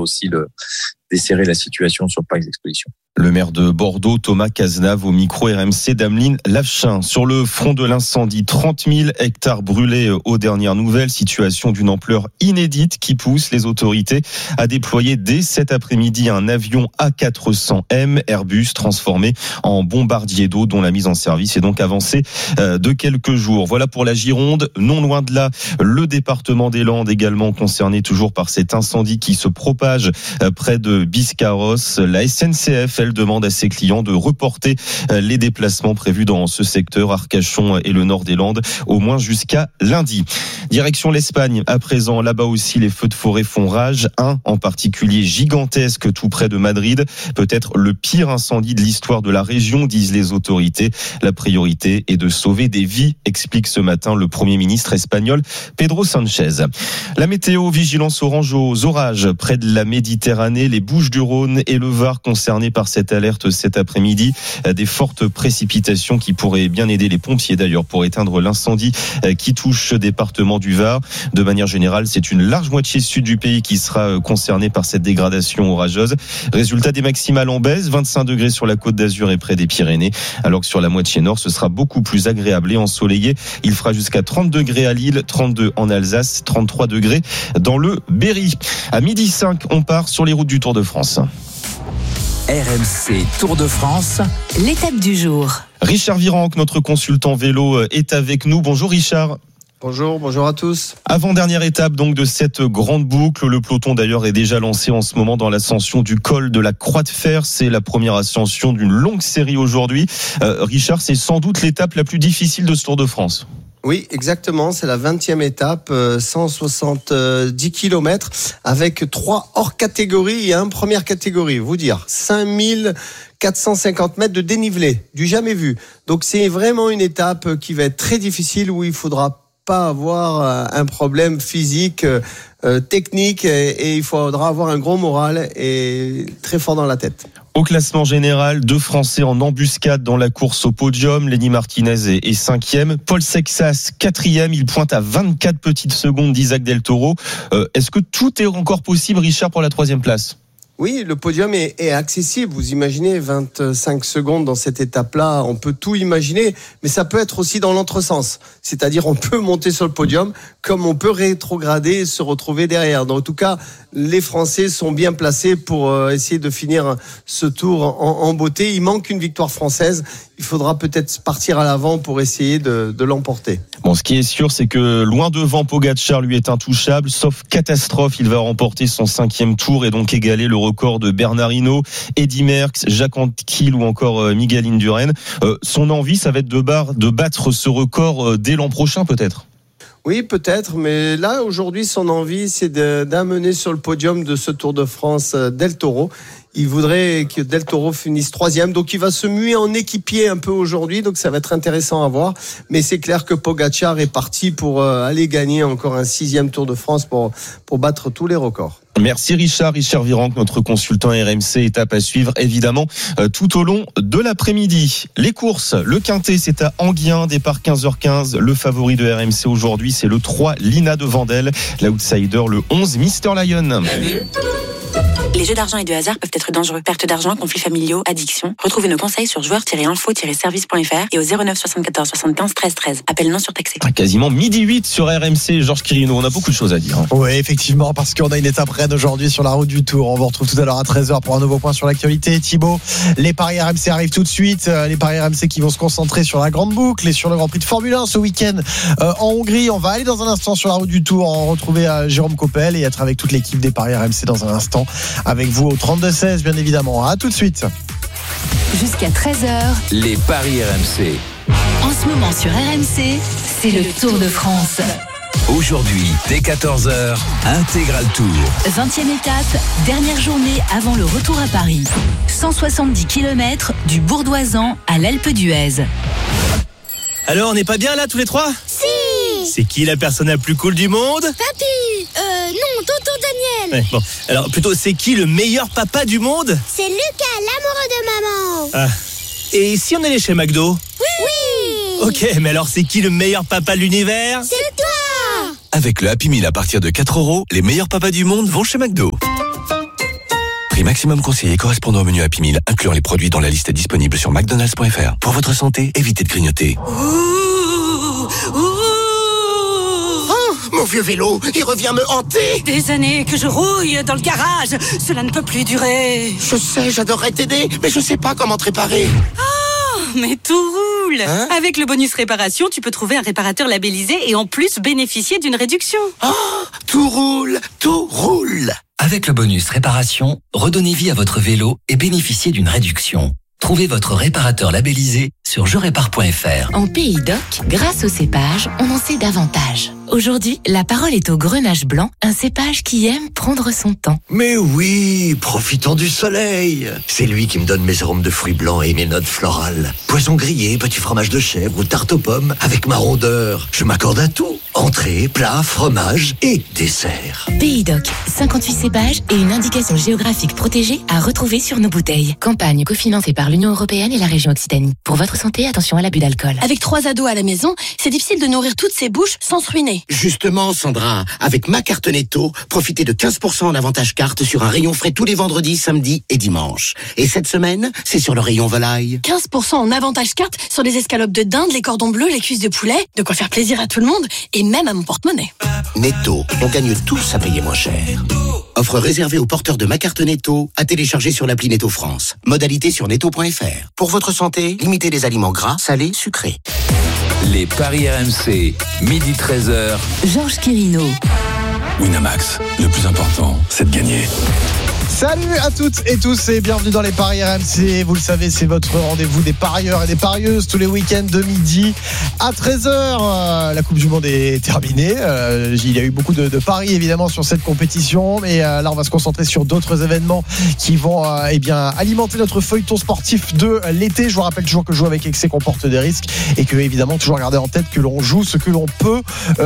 la situation sur le parc des expositions. Le maire de Bordeaux, Thomas Cazenave, au micro RMC d'Ameline Lavechin. Sur le front de l'incendie, 30 000 hectares brûlés aux dernières nouvelles. Situation d'une ampleur inédite qui pousse les autorités à déployer dès cet après-midi un avion A400M Airbus transformé en bombardier d'eau dont la mise en service est donc avancée de quelques jours. Voilà pour la Gironde. Non loin de là, le département des Landes également concerné toujours par cet incendie qui se propage près de Biscarrosse. La SNCF, elle demande à ses clients de reporter les déplacements prévus dans ce secteur, Arcachon et le nord des Landes, au moins jusqu'à lundi. Direction l'Espagne, à présent, là-bas aussi les feux de forêt font rage. Un en particulier gigantesque tout près de Madrid, peut-être le pire incendie de l'histoire de la région, disent les autorités. La priorité est de sauver des vies, explique ce matin le Premier ministre espagnol Pedro Sánchez. La météo, vigilance orange aux orages près de la Méditerranée, les Bouches-du-Rhône et le Var concernés par cette alerte cet après-midi. Des fortes précipitations qui pourraient bien aider les pompiers d'ailleurs pour éteindre l'incendie qui touche ce département du Var. De manière générale, c'est une large moitié sud du pays qui sera concernée par cette dégradation orageuse. Résultat des maximales en baisse, 25 degrés sur la Côte d'Azur et près des Pyrénées, alors que sur la moitié nord, ce sera beaucoup plus agréable et ensoleillé. Il fera jusqu'à 30 degrés à Lille, 32 en Alsace, 33 degrés dans le Berry. À 12h05, on part sur les routes du Tour de France. RMC Tour de France, l'étape du jour. Richard Virenque, notre consultant vélo, est avec nous. Bonjour Richard. Bonjour à tous. Avant-dernière étape donc de cette grande boucle. Le peloton d'ailleurs est déjà lancé en ce moment dans l'ascension du col de la Croix de Fer. C'est la première ascension d'une longue série aujourd'hui. Richard, c'est sans doute l'étape la plus difficile de ce Tour de France. Oui, exactement. C'est la 20e étape, 170 km avec 3 hors catégories et un première catégorie. Vous dire, 5450 mètres de dénivelé, du jamais vu. Donc c'est vraiment une étape qui va être très difficile où il faudra pas avoir un problème physique, technique et il faudra avoir un gros moral et très fort dans la tête. Au classement général, 2 Français en embuscade dans la course au podium. Lenny Martinez est 5e. Paul Sexas, 4e. Il pointe à 24 petites secondes d'Isaac Del Toro. Est-ce que tout est encore possible, Richard, pour la 3e place ? Oui, le podium est accessible. Vous imaginez 25 secondes dans cette étape-là, on peut tout imaginer, mais ça peut être aussi dans l'entresens. C'est-à-dire on peut monter sur le podium comme on peut rétrograder et se retrouver derrière. Donc, en tout cas, les Français sont bien placés pour essayer de finir ce tour en beauté. Il manque une victoire française. Il faudra peut-être partir à l'avant pour essayer de l'emporter. Bon, ce qui est sûr, c'est que loin devant, Pogacar lui est intouchable. Sauf catastrophe, il va remporter son 5e tour et donc égaler le record de Bernard Hinault, Eddy Merckx, Jacques Anquetil ou encore Miguel Indurain. Son envie, ça va être de battre ce record dès l'an prochain peut-être. Oui, peut-être, mais là, aujourd'hui, son envie, c'est d'amener sur le podium de ce Tour de France Del Toro. Il voudrait que Del Toro finisse 3e, donc il va se muer en équipier un peu aujourd'hui, donc ça va être intéressant à voir. Mais c'est clair que Pogacar est parti pour aller gagner encore un 6e Tour de France pour battre tous les records. Merci Richard Virenque, notre consultant RMC, étape à suivre évidemment tout au long de l'après-midi. Les courses, le Quintet c'est à Enghien, départ 15h15, le favori de RMC aujourd'hui c'est le 3 Lina de Vandel, l'outsider le 11 Mr Lion. Les jeux d'argent et de hasard peuvent être dangereux. Perte d'argent, conflits familiaux, addiction. Retrouvez nos conseils sur joueurs-info-service.fr et au 09 74 75 13 13. Appel non surtaxé. Quasiment 12h08 sur RMC, Georges Quirino. On a beaucoup de choses à dire. Oui, effectivement, parce qu'on a une étape reine aujourd'hui sur la route du Tour. On vous retrouve tout à l'heure à 13h pour un nouveau point sur l'actualité. Thibaut, les paris RMC arrivent tout de suite. Les paris RMC qui vont se concentrer sur la grande boucle et sur le Grand Prix de Formule 1 ce week-end en Hongrie. On va aller dans un instant sur la route du Tour, retrouver Jérôme Coppel et être avec toute l'équipe des paris RMC dans un instant. Avec vous au 32-16, bien évidemment. À tout de suite. Jusqu'à 13h. Les paris RMC. En ce moment sur RMC, c'est le Tour de France. Aujourd'hui, dès 14h, Intégral Tour. 20e étape, dernière journée avant le retour à Paris. 170 km du Bourdoisan à l'Alpe d'Huez. Alors, on n'est pas bien là tous les trois ? Si. C'est qui la personne la plus cool du monde ? Papy. Non, tonton Daniel. Ouais, bon, alors plutôt, c'est qui le meilleur papa du monde ? C'est Lucas, l'amoureux de maman. Ah. Et si on allait chez McDo ? Oui. Ok, mais alors c'est qui le meilleur papa de l'univers ? C'est toi. Avec le Happy Meal à partir de 4 €, les meilleurs papas du monde vont chez McDo. Prix maximum conseillé correspondant au menu Happy Meal, incluant les produits dans la liste disponible sur McDonald's.fr. Pour votre santé, évitez de grignoter. Mon vieux vélo, il revient me hanter. Des années que je rouille dans le garage. Cela ne peut plus durer. Je sais, j'adorerais t'aider, mais je sais pas comment te réparer. Oh, mais tout roule. Avec le bonus réparation, tu peux trouver un réparateur labellisé et en plus bénéficier d'une réduction. Oh, tout roule, tout roule. Avec le bonus réparation, redonnez vie à votre vélo et bénéficiez d'une réduction. Trouvez votre réparateur labellisé sur jerépare.fr. En Pays d'Oc, grâce au cépage, on en sait davantage. Aujourd'hui, la parole est au grenache blanc, un cépage qui aime prendre son temps. Mais oui, profitons du soleil. C'est lui qui me donne mes arômes de fruits blancs et mes notes florales. Poisson grillé, petit fromage de chèvre ou tarte aux pommes avec ma rondeur. Je m'accorde à tout. Entrée, plat, fromage et dessert. Pays d'Oc, 58 cépages et une indication géographique protégée à retrouver sur nos bouteilles. Campagne cofinancée par l'Union européenne et la région Occitanie. Pour votre santé, attention à l'abus d'alcool. Avec 3 ados à la maison, c'est difficile de nourrir toutes ces bouches sans se ruiner. Justement, Sandra, avec ma carte Netto, profitez de 15% en avantage carte sur un rayon frais tous les vendredis, samedis et dimanches. Et cette semaine, c'est sur le rayon volaille. 15% en avantage carte sur les escalopes de dinde, les cordons bleus, les cuisses de poulet. De quoi faire plaisir à tout le monde et même à mon porte-monnaie. Netto, on gagne tous à payer moins cher. Offre réservée aux porteurs de ma carte Netto, à télécharger sur l'appli Netto France. Modalité sur netto.fr. Pour votre santé, limitez les aliments gras, salés, sucrés. Les paris RMC, midi 13h. Georges Quirino. Winamax, le plus important, c'est de gagner. Salut à toutes et tous et bienvenue dans les paris RMC. Vous le savez, c'est votre rendez-vous des parieurs et des parieuses tous les week-ends de midi à 13h. La Coupe du Monde est terminée. Il y a eu beaucoup de paris évidemment sur cette compétition, mais là on va se concentrer sur d'autres événements qui vont alimenter notre feuilleton sportif de l'été. Je vous rappelle toujours que jouer avec excès comporte des risques et que évidemment toujours garder en tête que l'on joue ce que l'on peut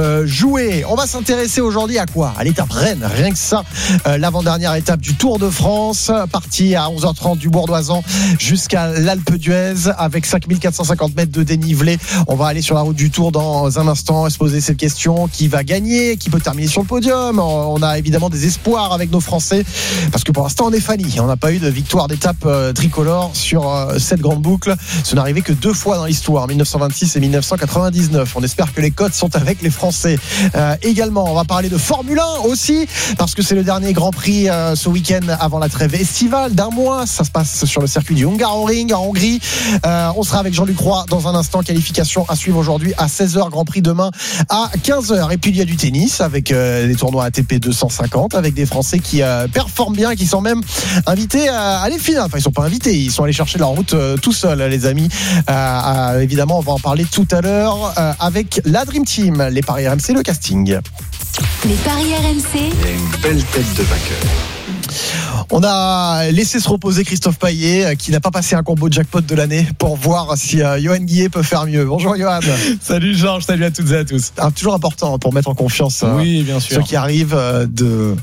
jouer. On va s'intéresser aujourd'hui à quoi ? À l'étape Rennes, rien que ça, l'avant-dernière étape du Tour de France, parti à 11h30 du Bourdoisan jusqu'à l'Alpe d'Huez avec 5450 mètres de dénivelé. On va aller sur la route du Tour dans un instant et se poser cette question: qui va gagner, qui peut terminer sur le podium? On a évidemment des espoirs avec nos Français parce que pour l'instant on est fanny. On n'a pas eu de victoire d'étape tricolore sur cette grande boucle. Ce n'est arrivé que 2 fois dans l'histoire, 1926 et 1999. On espère que les cotes sont avec les Français. Également, on va parler de Formule 1 aussi parce que c'est le dernier Grand Prix ce week-end avant la trêve estivale d'un mois. Ça se passe sur le circuit du Hungaroring en Hongrie. On sera avec Jean-Luc Roy dans un instant. Qualification à suivre aujourd'hui à 16h, Grand Prix demain à 15h. Et puis il y a du tennis avec des tournois ATP 250 avec des Français qui performent bien et qui sont même invités à aller finale. Enfin, ils sont pas invités, ils sont allés chercher leur route tout seuls, les amis. Évidemment, on va en parler tout à l'heure avec la Dream Team. Les paris RMC, le casting. Les paris RMC. Il y a une belle tête de vainqueur. On a laissé se reposer Christophe Payet qui n'a pas passé un combo jackpot de l'année pour voir si Johan Guillet peut faire mieux. Bonjour Johan. Salut Georges, salut à toutes et à tous. Toujours important pour mettre en confiance oui, bien sûr. ceux qui arrivent de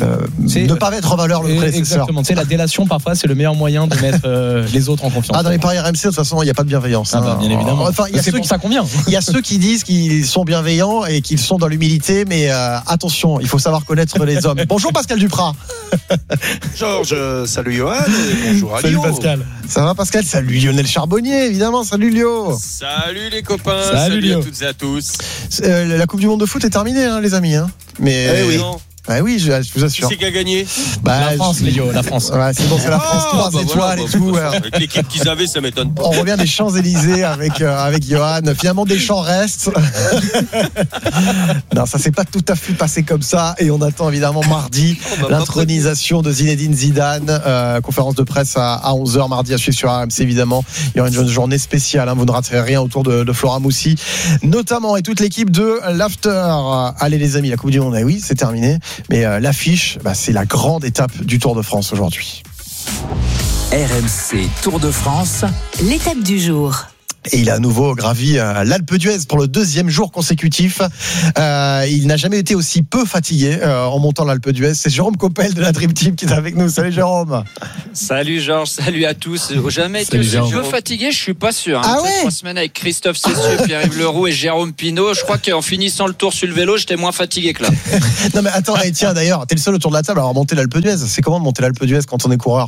ne pas mettre en valeur le prédécesseur. Exactement, tu sais, la délation parfois c'est le meilleur moyen de mettre les autres en confiance. Dans les paris RMC de toute façon il n'y a pas de bienveillance. Bien évidemment. Enfin, c'est pour ça qu'on vient. Il y a ceux qui disent qu'ils sont bienveillants et qu'ils sont dans l'humilité, mais attention, il faut savoir connaître les hommes. Bonjour Pascal Duprat. Georges, salut Johan, et bonjour à Salut Lio. Pascal. Ça va Pascal? Salut Lionel Charbonnier, évidemment. Salut Lio. Salut les copains, Salut salut à Lio. toutes et à tous. La Coupe du Monde de foot est terminée, hein, les amis. Hein. Mais oui. Oui, je vous assure. Qui c'est qui a gagné? La France, Lio, la France. Ouais, c'est bon, c'est la France, 3 étoiles et tout. Avec l'équipe qu'ils avaient, ça m'étonne pas. On revient des Champs-Élysées avec Johan. Finalement, Deschamps reste. Non, ça s'est pas tout à fait passé comme ça. Et on attend évidemment mardi l'intronisation de Zinedine Zidane. Conférence de presse à 11h mardi à suivre sur RMC, évidemment. Il y aura une journée spéciale. Hein. Vous ne raterez rien autour de Flora Moussi, notamment, et toute l'équipe de l'After. Allez, les amis, la Coupe du Monde, oui, c'est terminé. Mais l'affiche, c'est la grande étape du Tour de France aujourd'hui. RMC Tour de France, l'étape du jour. Et il a à nouveau gravi l'Alpe d'Huez pour le 2e jour consécutif. Il n'a jamais été aussi peu fatigué en montant l'Alpe d'Huez. C'est Jérôme Coppel de la Dream Team qui est avec nous. Salut Jérôme. Salut Georges, salut à tous. Jamais été aussi peu fatigué, je suis pas sûr. Ah ouais 3 semaines avec Christophe Cessieux, Pierre-Yves Leroux et Jérôme Pinault. Je crois qu'en finissant le tour sur le vélo, j'étais moins fatigué que là. Non mais attends, tiens d'ailleurs, t'es le seul autour de la table à avoir monté l'Alpe d'Huez. C'est comment de monter l'Alpe d'Huez quand on est coureur?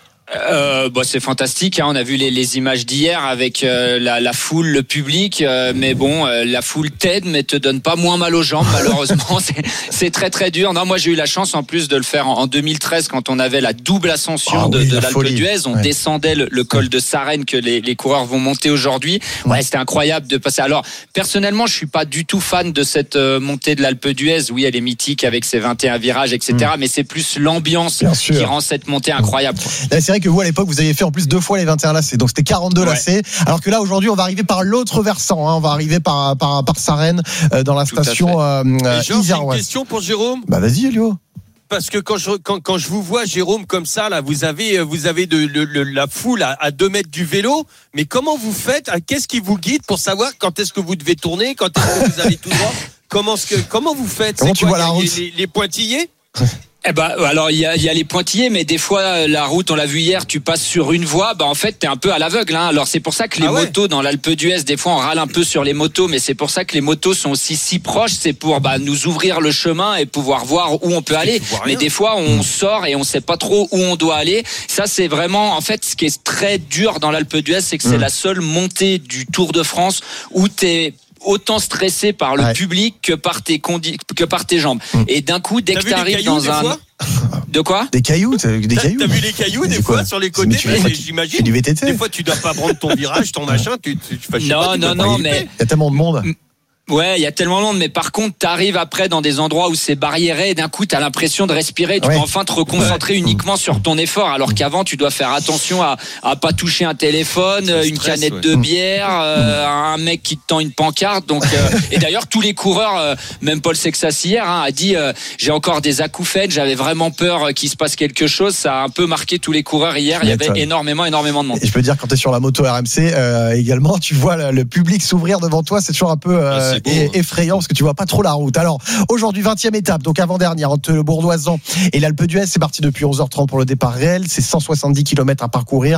C'est fantastique, hein. On a vu les images d'hier avec la foule, le public, mais bon, la foule t'aide mais te donne pas moins mal aux jambes malheureusement. c'est très très dur. Non, moi j'ai eu la chance en plus de le faire en 2013 quand on avait la double ascension de l'Alpe d'Huez. On descendait le col de Sarenne que les coureurs vont monter aujourd'hui. Ouais, c'était incroyable de passer. Alors personnellement, je suis pas du tout fan de cette montée de l'Alpe d'Huez. Oui, elle est mythique avec ses 21 virages, etc. Mais c'est plus l'ambiance qui rend cette montée incroyable. Là, c'est vrai que vous à l'époque vous aviez fait en plus 2 fois les 21 lacets, donc c'était 42 lacets, alors que là aujourd'hui on va arriver par l'autre versant, hein. On va arriver par Sarenne dans la station Georges, j'ai une question pour Jérôme. Vas-y Elio. Parce que quand je vous vois Jérôme comme ça là, vous avez la foule à 2 mètres du vélo, mais comment vous faites? Qu'est-ce qui vous guide pour savoir quand est-ce que vous devez tourner, quand est-ce que vous allez tout droit? Comment vous faites? Comment tu vois la route? Les pointillés? Alors il y a les pointillés, mais des fois la route, on l'a vu hier, tu passes sur une voie, en fait t'es un peu à l'aveugle, hein. Alors c'est pour ça que les motos dans l'Alpe d'Huez, des fois on râle un peu sur les motos, mais c'est pour ça que les motos sont aussi si proches, c'est pour nous ouvrir le chemin et pouvoir voir où on peut aller. Mais des fois on sort et on sait pas trop où on doit aller. Ça c'est vraiment, en fait, ce qui est très dur dans l'Alpe d'Huez, c'est que c'est la seule montée du Tour de France où t'es autant stressé par le public que par tes jambes. Et d'un coup, dès que t'arrives dans un... De quoi? Des cailloux. T'as vu les cailloux des fois sur les côtés? J'imagine. Du VTT. Des fois, tu dois pas prendre ton virage, ton machin. Non, mais il y a tellement de monde. Ouais, il y a tellement de monde, mais par contre, t'arrives après dans des endroits où c'est barriéré et d'un coup, t'as l'impression de respirer. Tu peux enfin te reconcentrer uniquement sur ton effort, alors qu'avant, tu dois faire attention à pas toucher un téléphone, une canette de bière, un mec qui te tend une pancarte. Donc, et d'ailleurs, tous les coureurs, même Paul Sexas hier, a dit, j'ai encore des acouphènes, j'avais vraiment peur qu'il se passe quelque chose. Ça a un peu marqué tous les coureurs hier. Il y avait énormément de monde. Et je peux dire, quand t'es sur la moto RMC, également, tu vois le public s'ouvrir devant toi. C'est toujours un peu effrayant parce que tu vois pas trop la route. Alors aujourd'hui 20e étape, donc avant-dernière entre le Bourdoisan et l'Alpe d'Huez. C'est parti depuis 11h30 pour le départ réel. C'est 170 km à parcourir,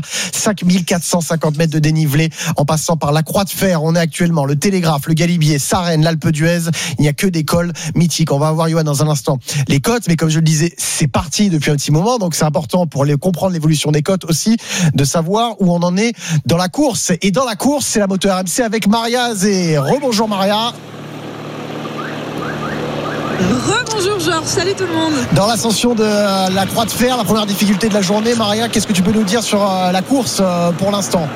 5450 mètres de dénivelé en passant par la Croix de Fer. On est actuellement le Télégraphe, le Galibier, Sarenne, l'Alpe d'Huez. Il n'y a que des cols mythiques. On va avoir Johan dans un instant les côtes, mais comme je le disais, c'est parti depuis un petit moment, donc c'est important pour comprendre l'évolution des côtes aussi, de savoir où on en est dans la course. Et dans la course, c'est la moto RMC avec Maria Azé. Rebonjour Maria. Rebonjour Georges, salut tout le monde. Dans l'ascension de la Croix de Fer, la première difficulté de la journée, Maria, qu'est-ce que tu peux nous dire sur la course pour l'instant?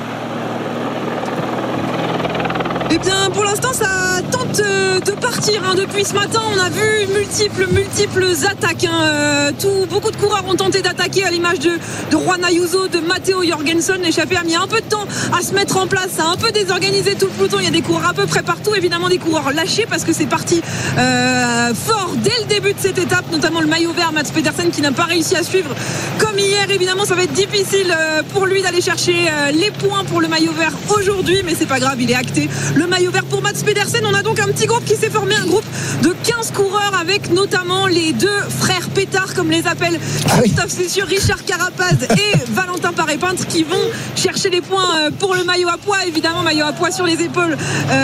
Eh bien, pour l'instant, ça tente de partir. Depuis ce matin, on a vu multiples attaques. Beaucoup de coureurs ont tenté d'attaquer, à l'image de Juan Ayuso, de Matteo Jorgensen. L'échappée a mis un peu de temps à se mettre en place. Ça a un peu désorganisé tout le peloton. Il y a des coureurs à peu près partout. Évidemment, des coureurs lâchés parce que c'est parti fort dès le début de cette étape. Notamment le maillot vert, Mats Pedersen, qui n'a pas réussi à suivre comme hier. Évidemment, ça va être difficile pour lui d'aller chercher les points pour le maillot vert aujourd'hui. Mais c'est pas grave, il est acté. le maillot vert pour Mats Pedersen. On a donc un petit groupe qui s'est formé, un groupe de 15 coureurs avec notamment les deux frères pétards, comme les appelle Christophe Cessieux, Richard Carapaz et Valentin Paré-Peintre, qui vont chercher les points pour le maillot à pois. Évidemment, maillot à pois sur les épaules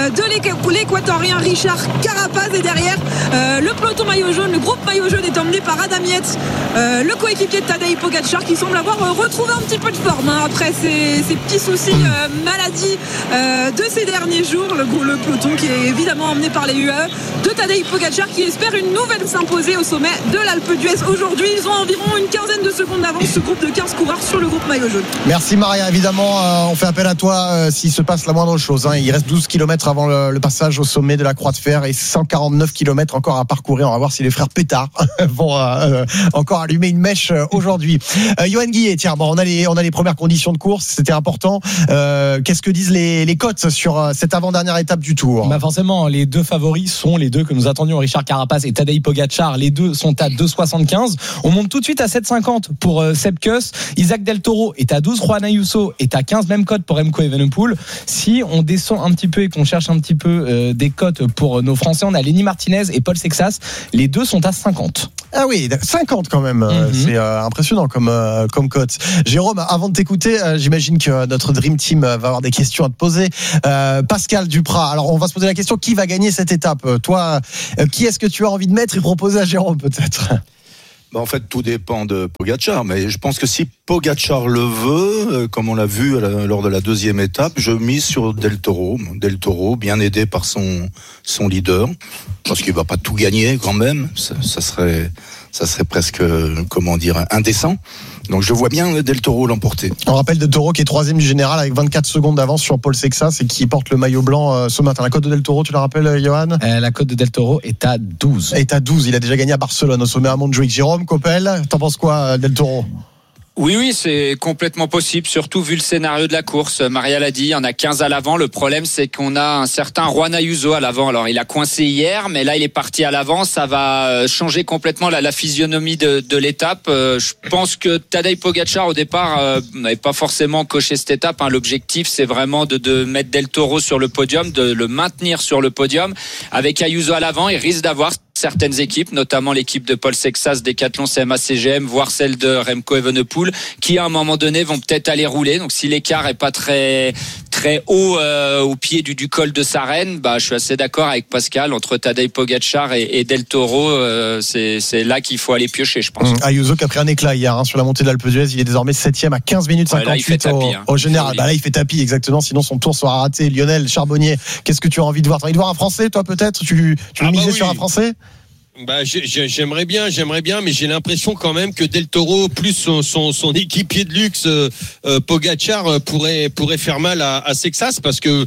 de l'équatorien Richard Carapaz. Et derrière, le peloton maillot jaune, le groupe maillot jaune est emmené par Adam Yates, le coéquipier de Tadej Pogačar, qui semble avoir retrouvé un petit peu de forme après ces petits soucis maladie de ces derniers jours. Le peloton qui est évidemment emmené par les UE de Tadej Pogačar, qui espère une nouvelle s'imposer au sommet de l'Alpe d'Huez aujourd'hui. Ils ont environ une quinzaine de secondes d'avance, ce groupe de 15 coureurs sur le groupe maillot jaune. Merci Maria, évidemment on fait appel à toi s'il se passe la moindre chose, Il reste 12 km avant le passage au sommet de la Croix de Fer et 149 km encore à parcourir. On va voir si les frères Pétard vont encore allumer une mèche aujourd'hui. Yoann Guillet, tiens, bon, on a les premières conditions de course, c'était important. Qu'est-ce que disent les cotes sur cette avant-dernière étape du Tour? Forcément, les deux favoris sont les deux que nous attendions, Richard Carapaz et Tadej Pogačar. Les deux sont à 2,75. On monte tout de suite à 7,50 pour Sepp Kuss. Isaac Del Toro est à 12, Juan Ayuso est à 15, même cote pour Remco Evenepoel. Si on descend un petit peu et qu'on cherche un petit peu des cotes pour nos Français, on a Lenny Martinez et Paul Sexas. Les deux sont à 50. Ah oui, 50 quand même. C'est impressionnant comme cote. Jérôme, avant de t'écouter, j'imagine que notre Dream Team va avoir des questions à te poser. Pascal Duprat, alors on va se poser la question, qui va gagner cette étape? Toi, qui est-ce que tu as envie de mettre et proposer à Jérôme peut-être? En fait, tout dépend de Pogačar, mais je pense que si Pogačar le veut, comme on l'a vu lors de la deuxième étape, je mise sur Del Toro. Del Toro, bien aidé par son leader, parce qu'il va pas tout gagner quand même. Ça serait presque, indécent. Donc je vois bien Del Toro l'emporter. On rappelle Del Toro qui est 3e du général avec 24 secondes d'avance sur Paul Sexas et qui porte le maillot blanc ce matin. La cote de Del Toro, tu la rappelles, Johan? La cote de Del Toro est à 12. Est à 12. Il a déjà gagné à Barcelone au sommet à Montjuïc. Jérôme Coppel, t'en penses quoi, Del Toro? Oui, c'est complètement possible, surtout vu le scénario de la course. Maria l'a dit, il y en a 15 à l'avant. Le problème, c'est qu'on a un certain Juan Ayuso à l'avant. Alors, il a coincé hier, mais là, il est parti à l'avant. Ça va changer complètement la physionomie de l'étape. Je pense que Tadej Pogačar, au départ, n'avait pas forcément coché cette étape. L'objectif, c'est vraiment de mettre Del Toro sur le podium, de le maintenir sur le podium. Avec Ayuso à l'avant, il risque d'avoir certaines équipes, notamment l'équipe de Paul Sexas, Decathlon, CMA CGM, voire celle de Remco Evenepoel, qui à un moment donné vont peut-être aller rouler. Donc si l'écart est pas très haut au pied du col de Sarenne, je suis assez d'accord avec Pascal, entre Tadej Pogačar et Del Toro, c'est là qu'il faut aller piocher, je pense. Ayuso qui a pris un éclat hier sur la montée de l'Alpe d'Huez, il est désormais 7e à 15 minutes 58 là, il fait tapis, au général. Là il fait tapis, exactement, sinon son tour sera raté. Lionel Charbonnier, qu'est-ce que tu as envie de voir? Tu as envie de voir un Français, toi peut-être? Tu misais sur un Français? J'aimerais bien, mais j'ai l'impression quand même que Del Toro plus son équipier de luxe Pogačar pourrait faire mal à Sexas, parce que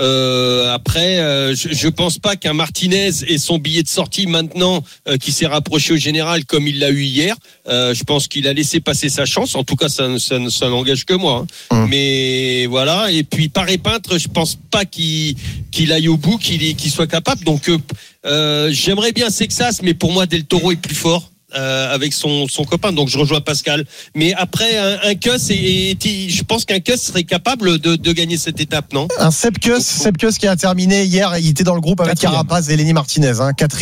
après je pense pas qu'un Martinez ait son billet de sortie maintenant qui s'est rapproché au général comme il l'a eu hier. Je pense qu'il a laissé passer sa chance. En tout cas, ça n'engage que moi. Mais voilà. Et puis Paré-Peintre, je pense pas qu'il aille au bout, qu'il soit capable. Donc j'aimerais bien Sexas, mais pour moi Del Toro est plus fort avec son copain, donc je rejoins Pascal. Mais après un Kuss, je pense qu'un Kuss serait capable de gagner cette étape, non? Un Sepp Kuss qui a terminé hier, il était dans le groupe avec Carapaz et Lenny Martinez,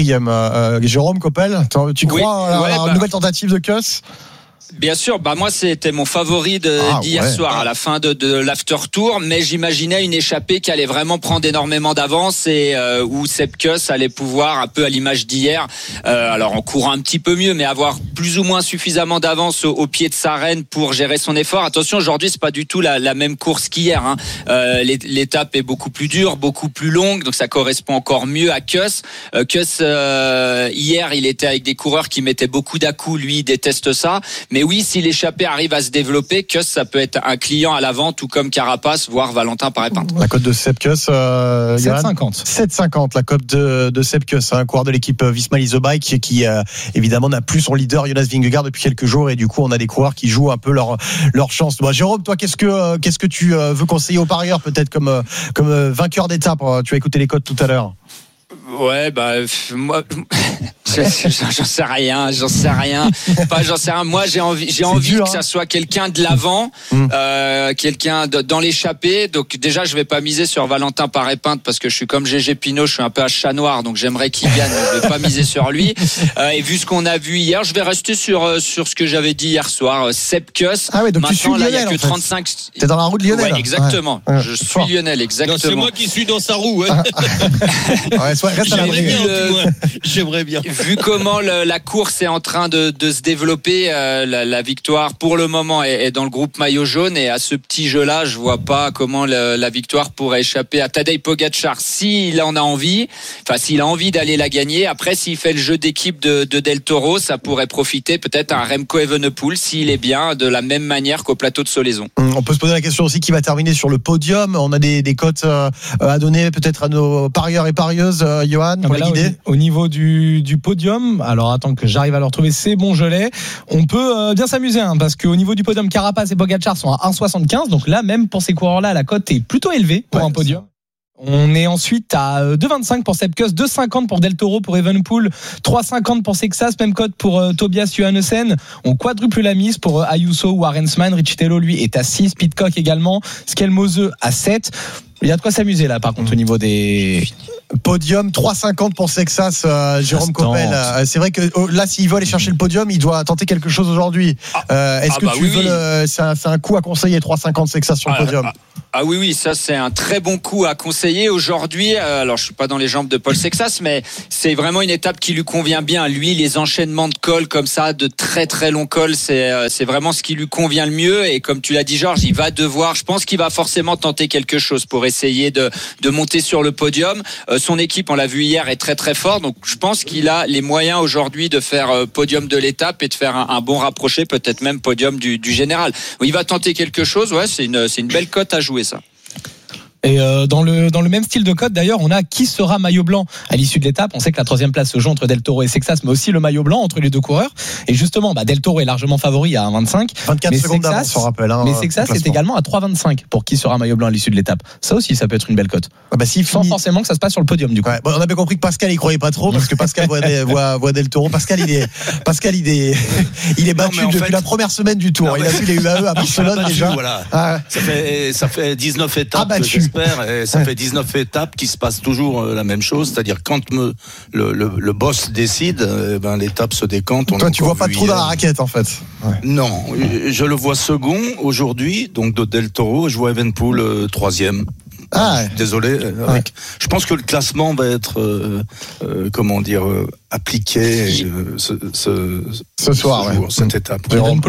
4e. Jérôme Coppel, tu crois à une nouvelle tentative de Kuss? Bien sûr, moi c'était mon favori d'hier soir à la fin de l'after tour, mais j'imaginais une échappée qui allait vraiment prendre énormément d'avance et où Sepp Kuss allait pouvoir, un peu à l'image d'hier, alors en courant un petit peu mieux, mais avoir plus ou moins suffisamment d'avance au pied de Sarenne pour gérer son effort. Attention, aujourd'hui c'est pas du tout la même course qu'hier. L'étape est beaucoup plus dure, beaucoup plus longue, donc ça correspond encore mieux à Kuss. Kuss hier, il était avec des coureurs qui mettaient beaucoup d'à-coups, lui il déteste ça. Mais oui, si l'échappée arrive à se développer, Kuss, ça peut être un client à l'avant, tout comme Carapaz, voire Valentin Paré-Peintre. La cote de Sepp Kuss, 7,50. 7,50, la cote de Sepp Kuss, un coureur de l'équipe Visma Lease Bike qui évidemment n'a plus son leader Jonas Vingegaard depuis quelques jours, et du coup on a des coureurs qui jouent un peu leur chance. Jérôme, toi, qu'est-ce que tu veux conseiller aux parieurs peut-être comme vainqueur d'étape? Tu as écouté les cotes tout à l'heure. Ouais, moi, j'en sais rien. Moi, j'ai envie que ça soit quelqu'un de l'avant, quelqu'un dans l'échappée. Donc déjà, je vais pas miser sur Valentin Paré-Pinte parce que je suis comme Gégé Pinot, je suis un peu à chat noir, donc j'aimerais qu'il gagne. Je vais pas miser sur lui. Et vu ce qu'on a vu hier, je vais rester sur ce que j'avais dit hier soir. Sepp Kuss. Ah oui, donc maintenant, tu suis là, il y Lionel, a que 35. T'es dans la roue de Lionel. Ouais, exactement. Ouais. Je suis Lionel, exactement. Non, c'est moi qui suis dans sa roue. Hein. J'aimerais bien. Vu comment la course est en train de se développer, la victoire pour le moment est dans le groupe maillot jaune, et à ce petit jeu-là, je vois pas comment la victoire pourrait échapper à Tadej Pogačar s'il en a envie. Enfin, s'il a envie d'aller la gagner. Après, s'il fait le jeu d'équipe de Del Toro, ça pourrait profiter peut-être à Remco Evenepoel s'il est bien, de la même manière qu'au plateau de Solaison. On peut se poser la question aussi qui va terminer sur le podium. On a des cotes à donner peut-être à nos parieurs et parieuses, Johan, pour les guider. Au niveau du podium, alors attends que j'arrive à le retrouver, c'est bon, je l'ai. On peut bien s'amuser, parce qu'au niveau du podium, Carapaz et Pogačar sont à 1,75. Donc là, même pour ces coureurs-là, la cote est plutôt élevée pour un podium. On est ensuite à 2,25 pour Sepp Kuss, 2,50 pour Del Toro, pour Evenepoel, 3,50 pour Sexas, même cote pour Tobias Johannesen. On quadruple la mise pour Ayuso ou Arensman. Riccitello, lui, est à 6, Pidcock également, Skelmose à 7. Il y a de quoi s'amuser là, par contre, au niveau des podium. 3,50 pour Sexas, Jérôme Coppel. C'est vrai que là, s'il veut aller chercher le podium, il doit tenter quelque chose aujourd'hui. Est-ce que tu veux c'est un coup à conseiller, 3,50 Sexas sur le podium? Ah oui, ça c'est un très bon coup à conseiller aujourd'hui. Alors je suis pas dans les jambes de Paul Sexas, mais c'est vraiment une étape qui lui convient bien. Lui, les enchaînements de cols comme ça, de très très longs cols, c'est vraiment ce qui lui convient le mieux. Et comme tu l'as dit, Georges, il va devoir, je pense qu'il va forcément tenter quelque chose pour essayer de monter sur le podium. Son équipe, on l'a vu hier, est très très fort. Donc je pense qu'il a les moyens aujourd'hui de faire podium de l'étape et de faire un bon rapproché, peut-être même podium du général. Il va tenter quelque chose. Ouais, c'est une belle cote à jouer, ça. Et dans le même style de cote, d'ailleurs, on a qui sera maillot blanc à l'issue de l'étape. On sait que la troisième place se joue entre Del Toro et Sexas, mais aussi le maillot blanc entre les deux coureurs. Et justement, Del Toro est largement favori à 1,25. 24 secondes d'avance, on rappelle. Mais Sexas est également à 3,25 pour qui sera maillot blanc à l'issue de l'étape. Ça aussi, ça peut être une belle cote. Sans forcément que ça se passe sur le podium, du coup. On a bien compris que Pascal, il croyait pas trop, parce que Pascal voit Del Toro. Pascal, il est battu depuis la première semaine du Tour. Il a vu les UAE à Barcelone déjà. Voilà. Ça fait 19 étapes. Et ça fait 19 étapes qui se passe toujours la même chose, c'est-à-dire quand le boss décide, l'étape se décante. Toi, tu vois pas trop dans la raquette, en fait. Non, je le vois second aujourd'hui, donc de Del Toro, je vois Evenepoel troisième. Désolé. Je pense que le classement va être, appliqué ce soir, cette étape.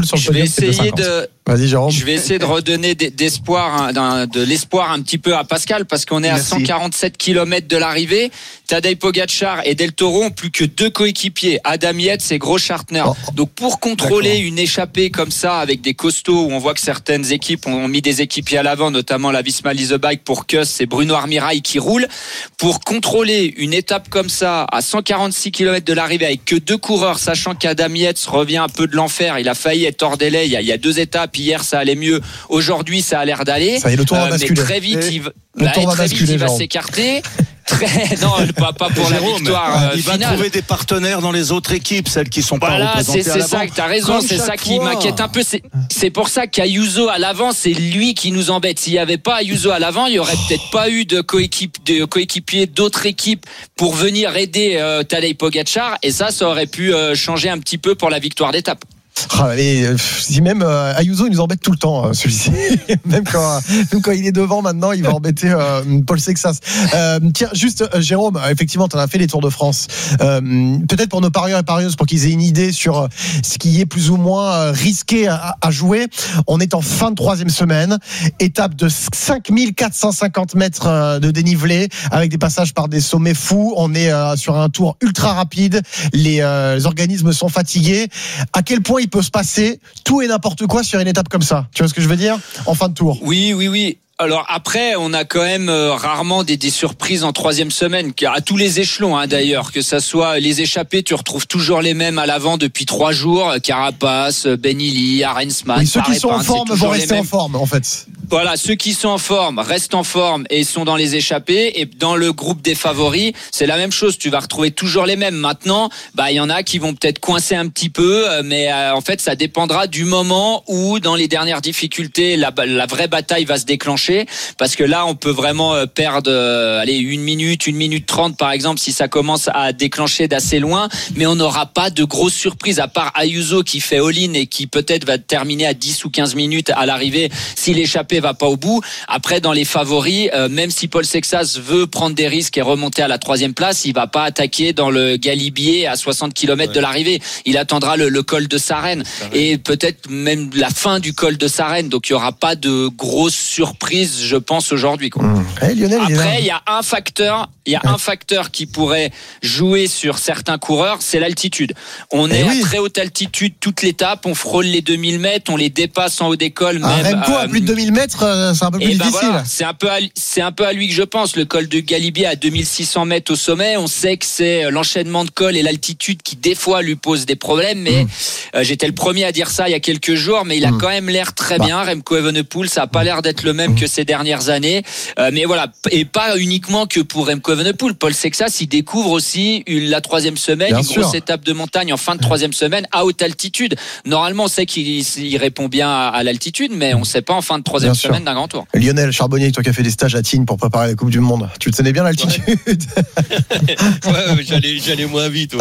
Je vais essayer de redonner de l'espoir un petit peu à Pascal, parce qu'on est à 147 km de l'arrivée. Tadej Pogačar et Del Toro ont plus que 2 coéquipiers, Adam Yates et Großschartner. Donc pour contrôler une échappée comme ça avec des costauds, où on voit que certaines équipes ont mis des équipiers à l'avant, notamment la Visma Lease Bike pour Kuss, c'est Bruno Armirail qui roule. Pour contrôler une étape comme ça à 146 km de l'arrivée avec que 2 coureurs, sachant qu'Adam Yates revient un peu de l'enfer, il a failli être hors délai il y a 2 étapes. Hier ça allait mieux, aujourd'hui ça a l'air d'aller. Ça y est, le tour va basculer. Mais très vite il va s'écarter. Non, pas pour la victoire il va finale. Trouver des partenaires dans les autres équipes, celles qui sont pas représentées à l'avant. C'est ça, t'as raison, c'est ça qui m'inquiète un peu. C'est pour ça qu'Ayuso à l'avant, c'est lui qui nous embête. S'il n'y avait pas Ayuso à l'avant, il y aurait peut-être pas eu de coéquipiers d'autres équipes pour venir aider Tadej Pogačar, et ça aurait pu changer un petit peu pour la victoire d'étape. Même Ayuso, il nous embête tout le temps, celui-ci. même quand il est devant maintenant, il va embêter Paul Sexas. Tiens, juste Jérôme, effectivement, tu en as fait les Tours de France. Peut-être pour nos parieurs et parieuses, pour qu'ils aient une idée sur ce qui est plus ou moins risqué à jouer. On est en fin de 3e semaine, étape de 5450 mètres de dénivelé, avec des passages par des sommets fous. On est sur un tour ultra rapide. Les organismes sont fatigués. À quel point il peut se passer tout et n'importe quoi sur une étape comme ça? Tu vois ce que je veux dire? En fin de tour. Oui. Alors après, on a quand même rarement des surprises en 3e semaine, à tous les échelons d'ailleurs, que ça soit les échappés, tu retrouves toujours les mêmes à l'avant depuis 3 jours, Carapaz, Benili, Arensman. Ceux qui sont en forme vont rester en forme, en fait. Voilà, ceux qui sont en forme restent en forme et sont dans les échappées. Et dans le groupe des favoris, c'est la même chose. Tu vas retrouver toujours les mêmes. Maintenant, il y en a qui vont peut-être coincer un petit peu, mais en fait, ça dépendra du moment où, dans les dernières difficultés, la vraie bataille va se déclencher. Parce que là, on peut vraiment perdre, 1 minute 30 par exemple, si ça commence à déclencher d'assez loin. Mais on n'aura pas de grosses surprises, à part Ayuso qui fait all-in et qui peut-être va terminer à 10 ou 15 minutes à l'arrivée si l'échappée va pas au bout. Après, dans les favoris, même si Paul Sexas veut prendre des risques et remonter à la 3e place, il va pas attaquer dans le Galibier à 60 km de l'arrivée. Il attendra le col de Sarenne et peut-être même la fin du col de Sarenne. Donc il y aura pas de grosses surprises, je pense, aujourd'hui, quoi. Lionel, après, il y a un facteur qui pourrait jouer sur certains coureurs, c'est l'altitude. On est à très haute altitude toute l'étape, on frôle les 2000 mètres, on les dépasse en haut des cols. Remco à plus de 2000 mètres, c'est un peu plus difficile. Voilà, c'est un peu à lui que je pense. Le col de Galibier à 2600 mètres au sommet, on sait que c'est l'enchaînement de cols et l'altitude qui des fois lui pose des problèmes, mais j'étais le premier à dire ça il y a quelques jours, mais il a quand même l'air très bien. Remco Evenepoel, ça a pas l'air d'être le même que ces dernières années, mais voilà, et pas uniquement que pour Remco Evenepoel. Paul Sexas, il découvre aussi la 3e semaine, une grosse étape de montagne en fin de 3e semaine à haute altitude. Normalement, on sait qu'il répond bien à l'altitude, mais on sait pas en fin de 3e semaine d'un grand tour. Lionel Charbonnier, toi qui as fait des stages à Tignes pour préparer la Coupe du Monde, tu te connais bien l'altitude? J'allais moins vite.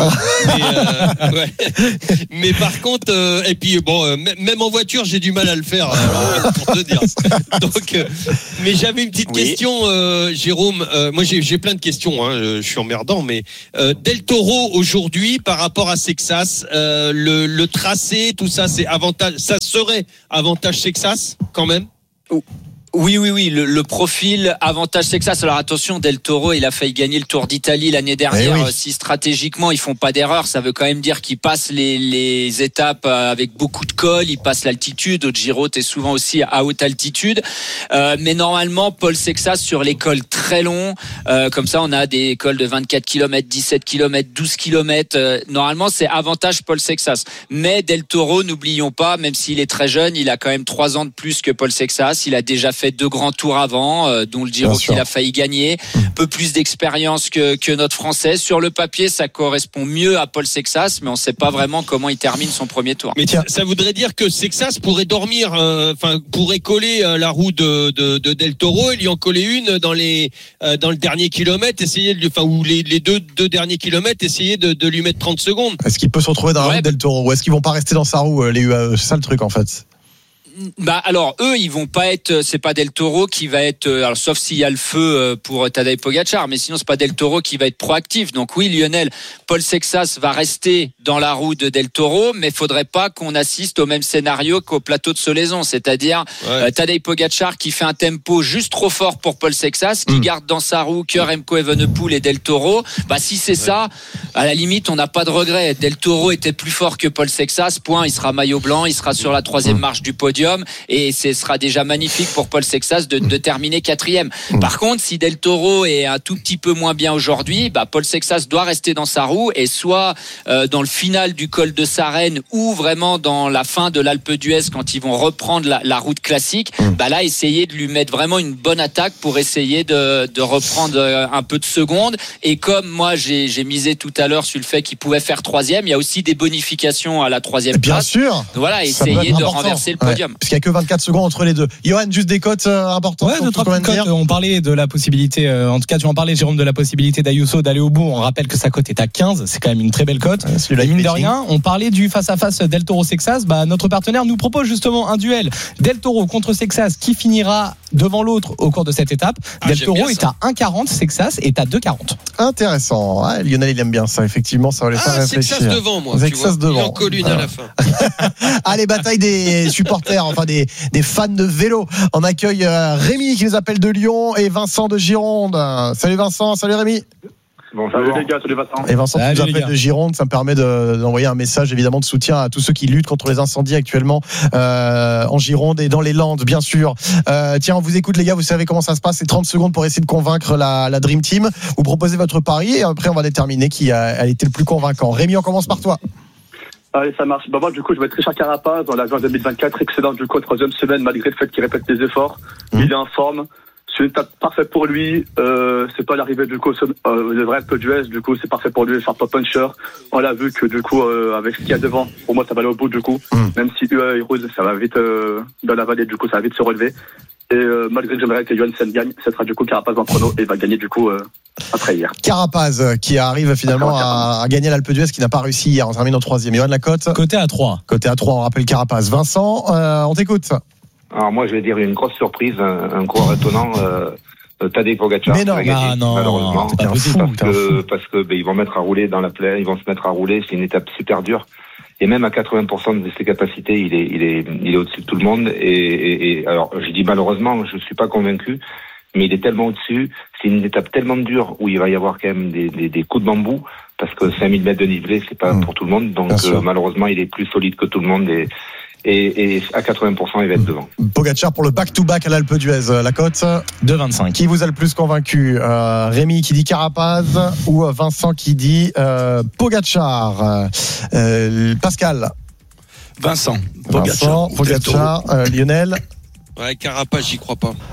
Mais par contre, et puis même en voiture, j'ai du mal à le faire, pour te dire. Donc, mais j'avais une petite question, Jérôme. Moi, j'ai plein de questions. Je suis emmerdant, mais Del Toro aujourd'hui, par rapport à Sexas, le tracé, tout ça, c'est avantage. Ça serait avantage Sexas quand même. Oui, le profil avantage Sexas. Alors attention, Del Toro, il a failli gagner le Tour d'Italie l'année dernière. Si stratégiquement ils font pas d'erreur, ça veut quand même dire qu'ils passent les étapes avec beaucoup de cols, ils passent l'altitude. Au Giro, t'es souvent aussi à haute altitude. Mais normalement, Paul Sexas sur les cols très longs, comme ça, on a des cols de 24 km, 17 km, 12 km. Normalement, c'est avantage Paul Sexas. Mais Del Toro, n'oublions pas, même s'il est très jeune, il a quand même 3 ans de plus que Paul Sexas. Il a déjà fait 2 grands tours avant, dont le Giro qu'il a failli gagner. Un peu plus d'expérience que notre Français. Sur le papier, ça correspond mieux à Paul Sexas, mais on ne sait pas vraiment comment il termine son premier tour. Mais ça voudrait dire que Sexas pourrait dormir, pourrait coller la roue de Del Toro et lui en coller une dans le dernier kilomètre, essayer ou les deux derniers kilomètres, essayer de lui mettre 30 secondes. Est-ce qu'il peut se retrouver dans la roue de Del Toro, ou est-ce qu'ils vont pas rester dans sa roue, les UAE? C'est ça le truc en fait. Alors eux, ils vont pas être. C'est pas Del Toro qui va être. Alors sauf s'il y a le feu pour Tadej Pogačar, mais sinon c'est pas Del Toro qui va être proactif. Donc oui, Lionel, Paul Sexas va rester dans la roue de Del Toro, mais faudrait pas qu'on assiste au même scénario qu'au plateau de Solaison, c'est-à-dire Tadej Pogačar qui fait un tempo juste trop fort pour Paul Sexas, qui garde dans sa roue que Remco Evenepoel et Del Toro. Si c'est ça, à la limite, on n'a pas de regret. Del Toro était plus fort que Paul Sexas. Point. Il sera maillot blanc, il sera sur la 3e marche du podium. Et ce sera déjà magnifique pour Paul Sexas de terminer 4e. Par contre, si Del Toro est un tout petit peu moins bien aujourd'hui, Paul Sexas doit rester dans sa roue et soit dans le final du col de Sarenne ou vraiment dans la fin de l'Alpe d'Huez quand ils vont reprendre la route classique, là essayer de lui mettre vraiment une bonne attaque pour essayer de reprendre un peu de secondes. Et comme moi j'ai misé tout à l'heure sur le fait qu'il pouvait faire 3e, il y a aussi des bonifications à la 3e place. Bien sûr. Voilà, essayer de renverser le podium. Parce qu'il n'y a que 24 secondes entre les deux. Johan, juste des cotes importantes. Ouais, 2-3 cotes. On parlait de la possibilité, en tout cas tu en parlais Jérôme, de la possibilité d'Ayuso d'aller au bout. On rappelle que sa cote est à 15, c'est quand même une très belle cote. Mine de rien, on parlait du face-à-face Del Toro-Sexas. Notre partenaire nous propose justement un duel Del Toro contre Sexas qui finira devant l'autre au cours de cette étape. Del Toro est à 1,40, Sexas est à 2,40. Intéressant. Lionel, il aime bien ça, effectivement, ça va les faire réfléchir. Sexas devant, moi. Sexas devant. Il en colle une à la fin. Allez, bataille des supporters, enfin des fans de vélo. On accueille Rémi qui nous appelle de Lyon et Vincent de Gironde. Salut Vincent, salut Rémi. Bonjour. Salut les gars, salut Vincent. Et Vincent, tu nous appelles de Gironde, ça me permet d'envoyer un message évidemment de soutien à tous ceux qui luttent contre les incendies actuellement en Gironde et dans les Landes, bien sûr. Tiens, on vous écoute les gars, vous savez comment ça se passe, c'est 30 secondes pour essayer de convaincre la Dream Team. Vous proposez votre pari et après on va déterminer qui a été le plus convaincant. Rémi, on commence par toi. Allez, ça marche. Bah, moi, du coup, je vais être Richard Carapaz dans la juin 2024. Excellent, du coup, troisième semaine, malgré le fait qu'il répète les efforts. Il est en forme. C'est une étape parfaite pour lui. C'est pas l'arrivée, du coup, le vrai Alpe d'Huez. Du coup, c'est parfait pour lui. Faire top puncher. On l'a vu que, du coup, avec ce qu'il y a devant, pour moi, ça va aller au bout, du coup. Même si il roule, ça va vite, dans la vallée, du coup, ça va vite se relever. Et malgré que j'aimerais que Johansen gagne, ce sera du coup Carapaz en chrono et va gagner du coup après hier. Carapaz qui arrive finalement à gagner l'Alpe d'Huez, qui n'a pas réussi hier. On termine en 3e. Johan, la cote Côté à 3. Côté à 3, on rappelle Carapaz. Vincent, on t'écoute. Alors moi, je vais dire une grosse surprise, un coureur étonnant. Tadej Pogacar. Mais non, malheureusement, t'es un fou, parce que ils vont mettre à rouler dans la plaine, ils vont se mettre à rouler. C'est une étape super dure. Et même à 80% de ses capacités, il est au-dessus de tout le monde. Et alors, je dis malheureusement, je suis pas convaincu, mais il est tellement au-dessus. C'est une étape tellement dure où il va y avoir quand même des coups de bambou, parce que 5000 mètres de dénivelé, c'est pas pour tout le monde. Donc, malheureusement, il est plus solide que tout le monde et à 80%, il va être devant. Pogacar pour le back-to-back à l'Alpe d'Huez. La cote 2,25. Qui vous a le plus convaincu, Rémi qui dit Carapaz ou Vincent qui dit Pogacar? Pascal. Vincent. Pogacar. Lionel. Ouais, Carapaz, j'y crois pas.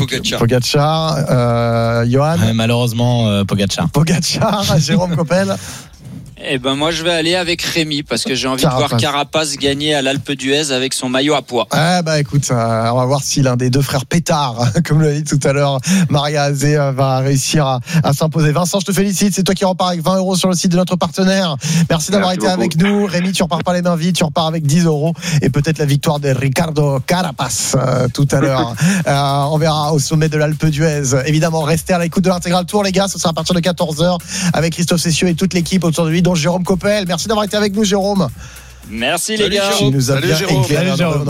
Pogacar. Johan. Malheureusement, Pogacar. Jérôme Coppel. Eh ben moi je vais aller avec Rémi parce que j'ai envie de voir Carapaz gagner à l'Alpe d'Huez avec son maillot à pois. Écoute, on va voir si l'un des deux frères Pétard, comme l'a dit tout à l'heure Maria Azé, va réussir à s'imposer. Vincent, je te félicite, c'est toi qui repars avec 20 € sur le site de notre partenaire. Merci d'avoir été avec nous. Rémi, tu repars pas les mains vides, tu repars avec 10 € et peut-être la victoire de Ricardo Carapaz tout à l'heure. On verra au sommet de l'Alpe d'Huez. Évidemment, restez à l'écoute de l'Intégral Tour, les gars. Ce sera à partir de 14h avec Christophe Cessieux et toute l'équipe autour de lui, dont Jérôme Coppel. Merci d'avoir été avec nous, Jérôme. Merci les gars. Qui nous a bien éclairé.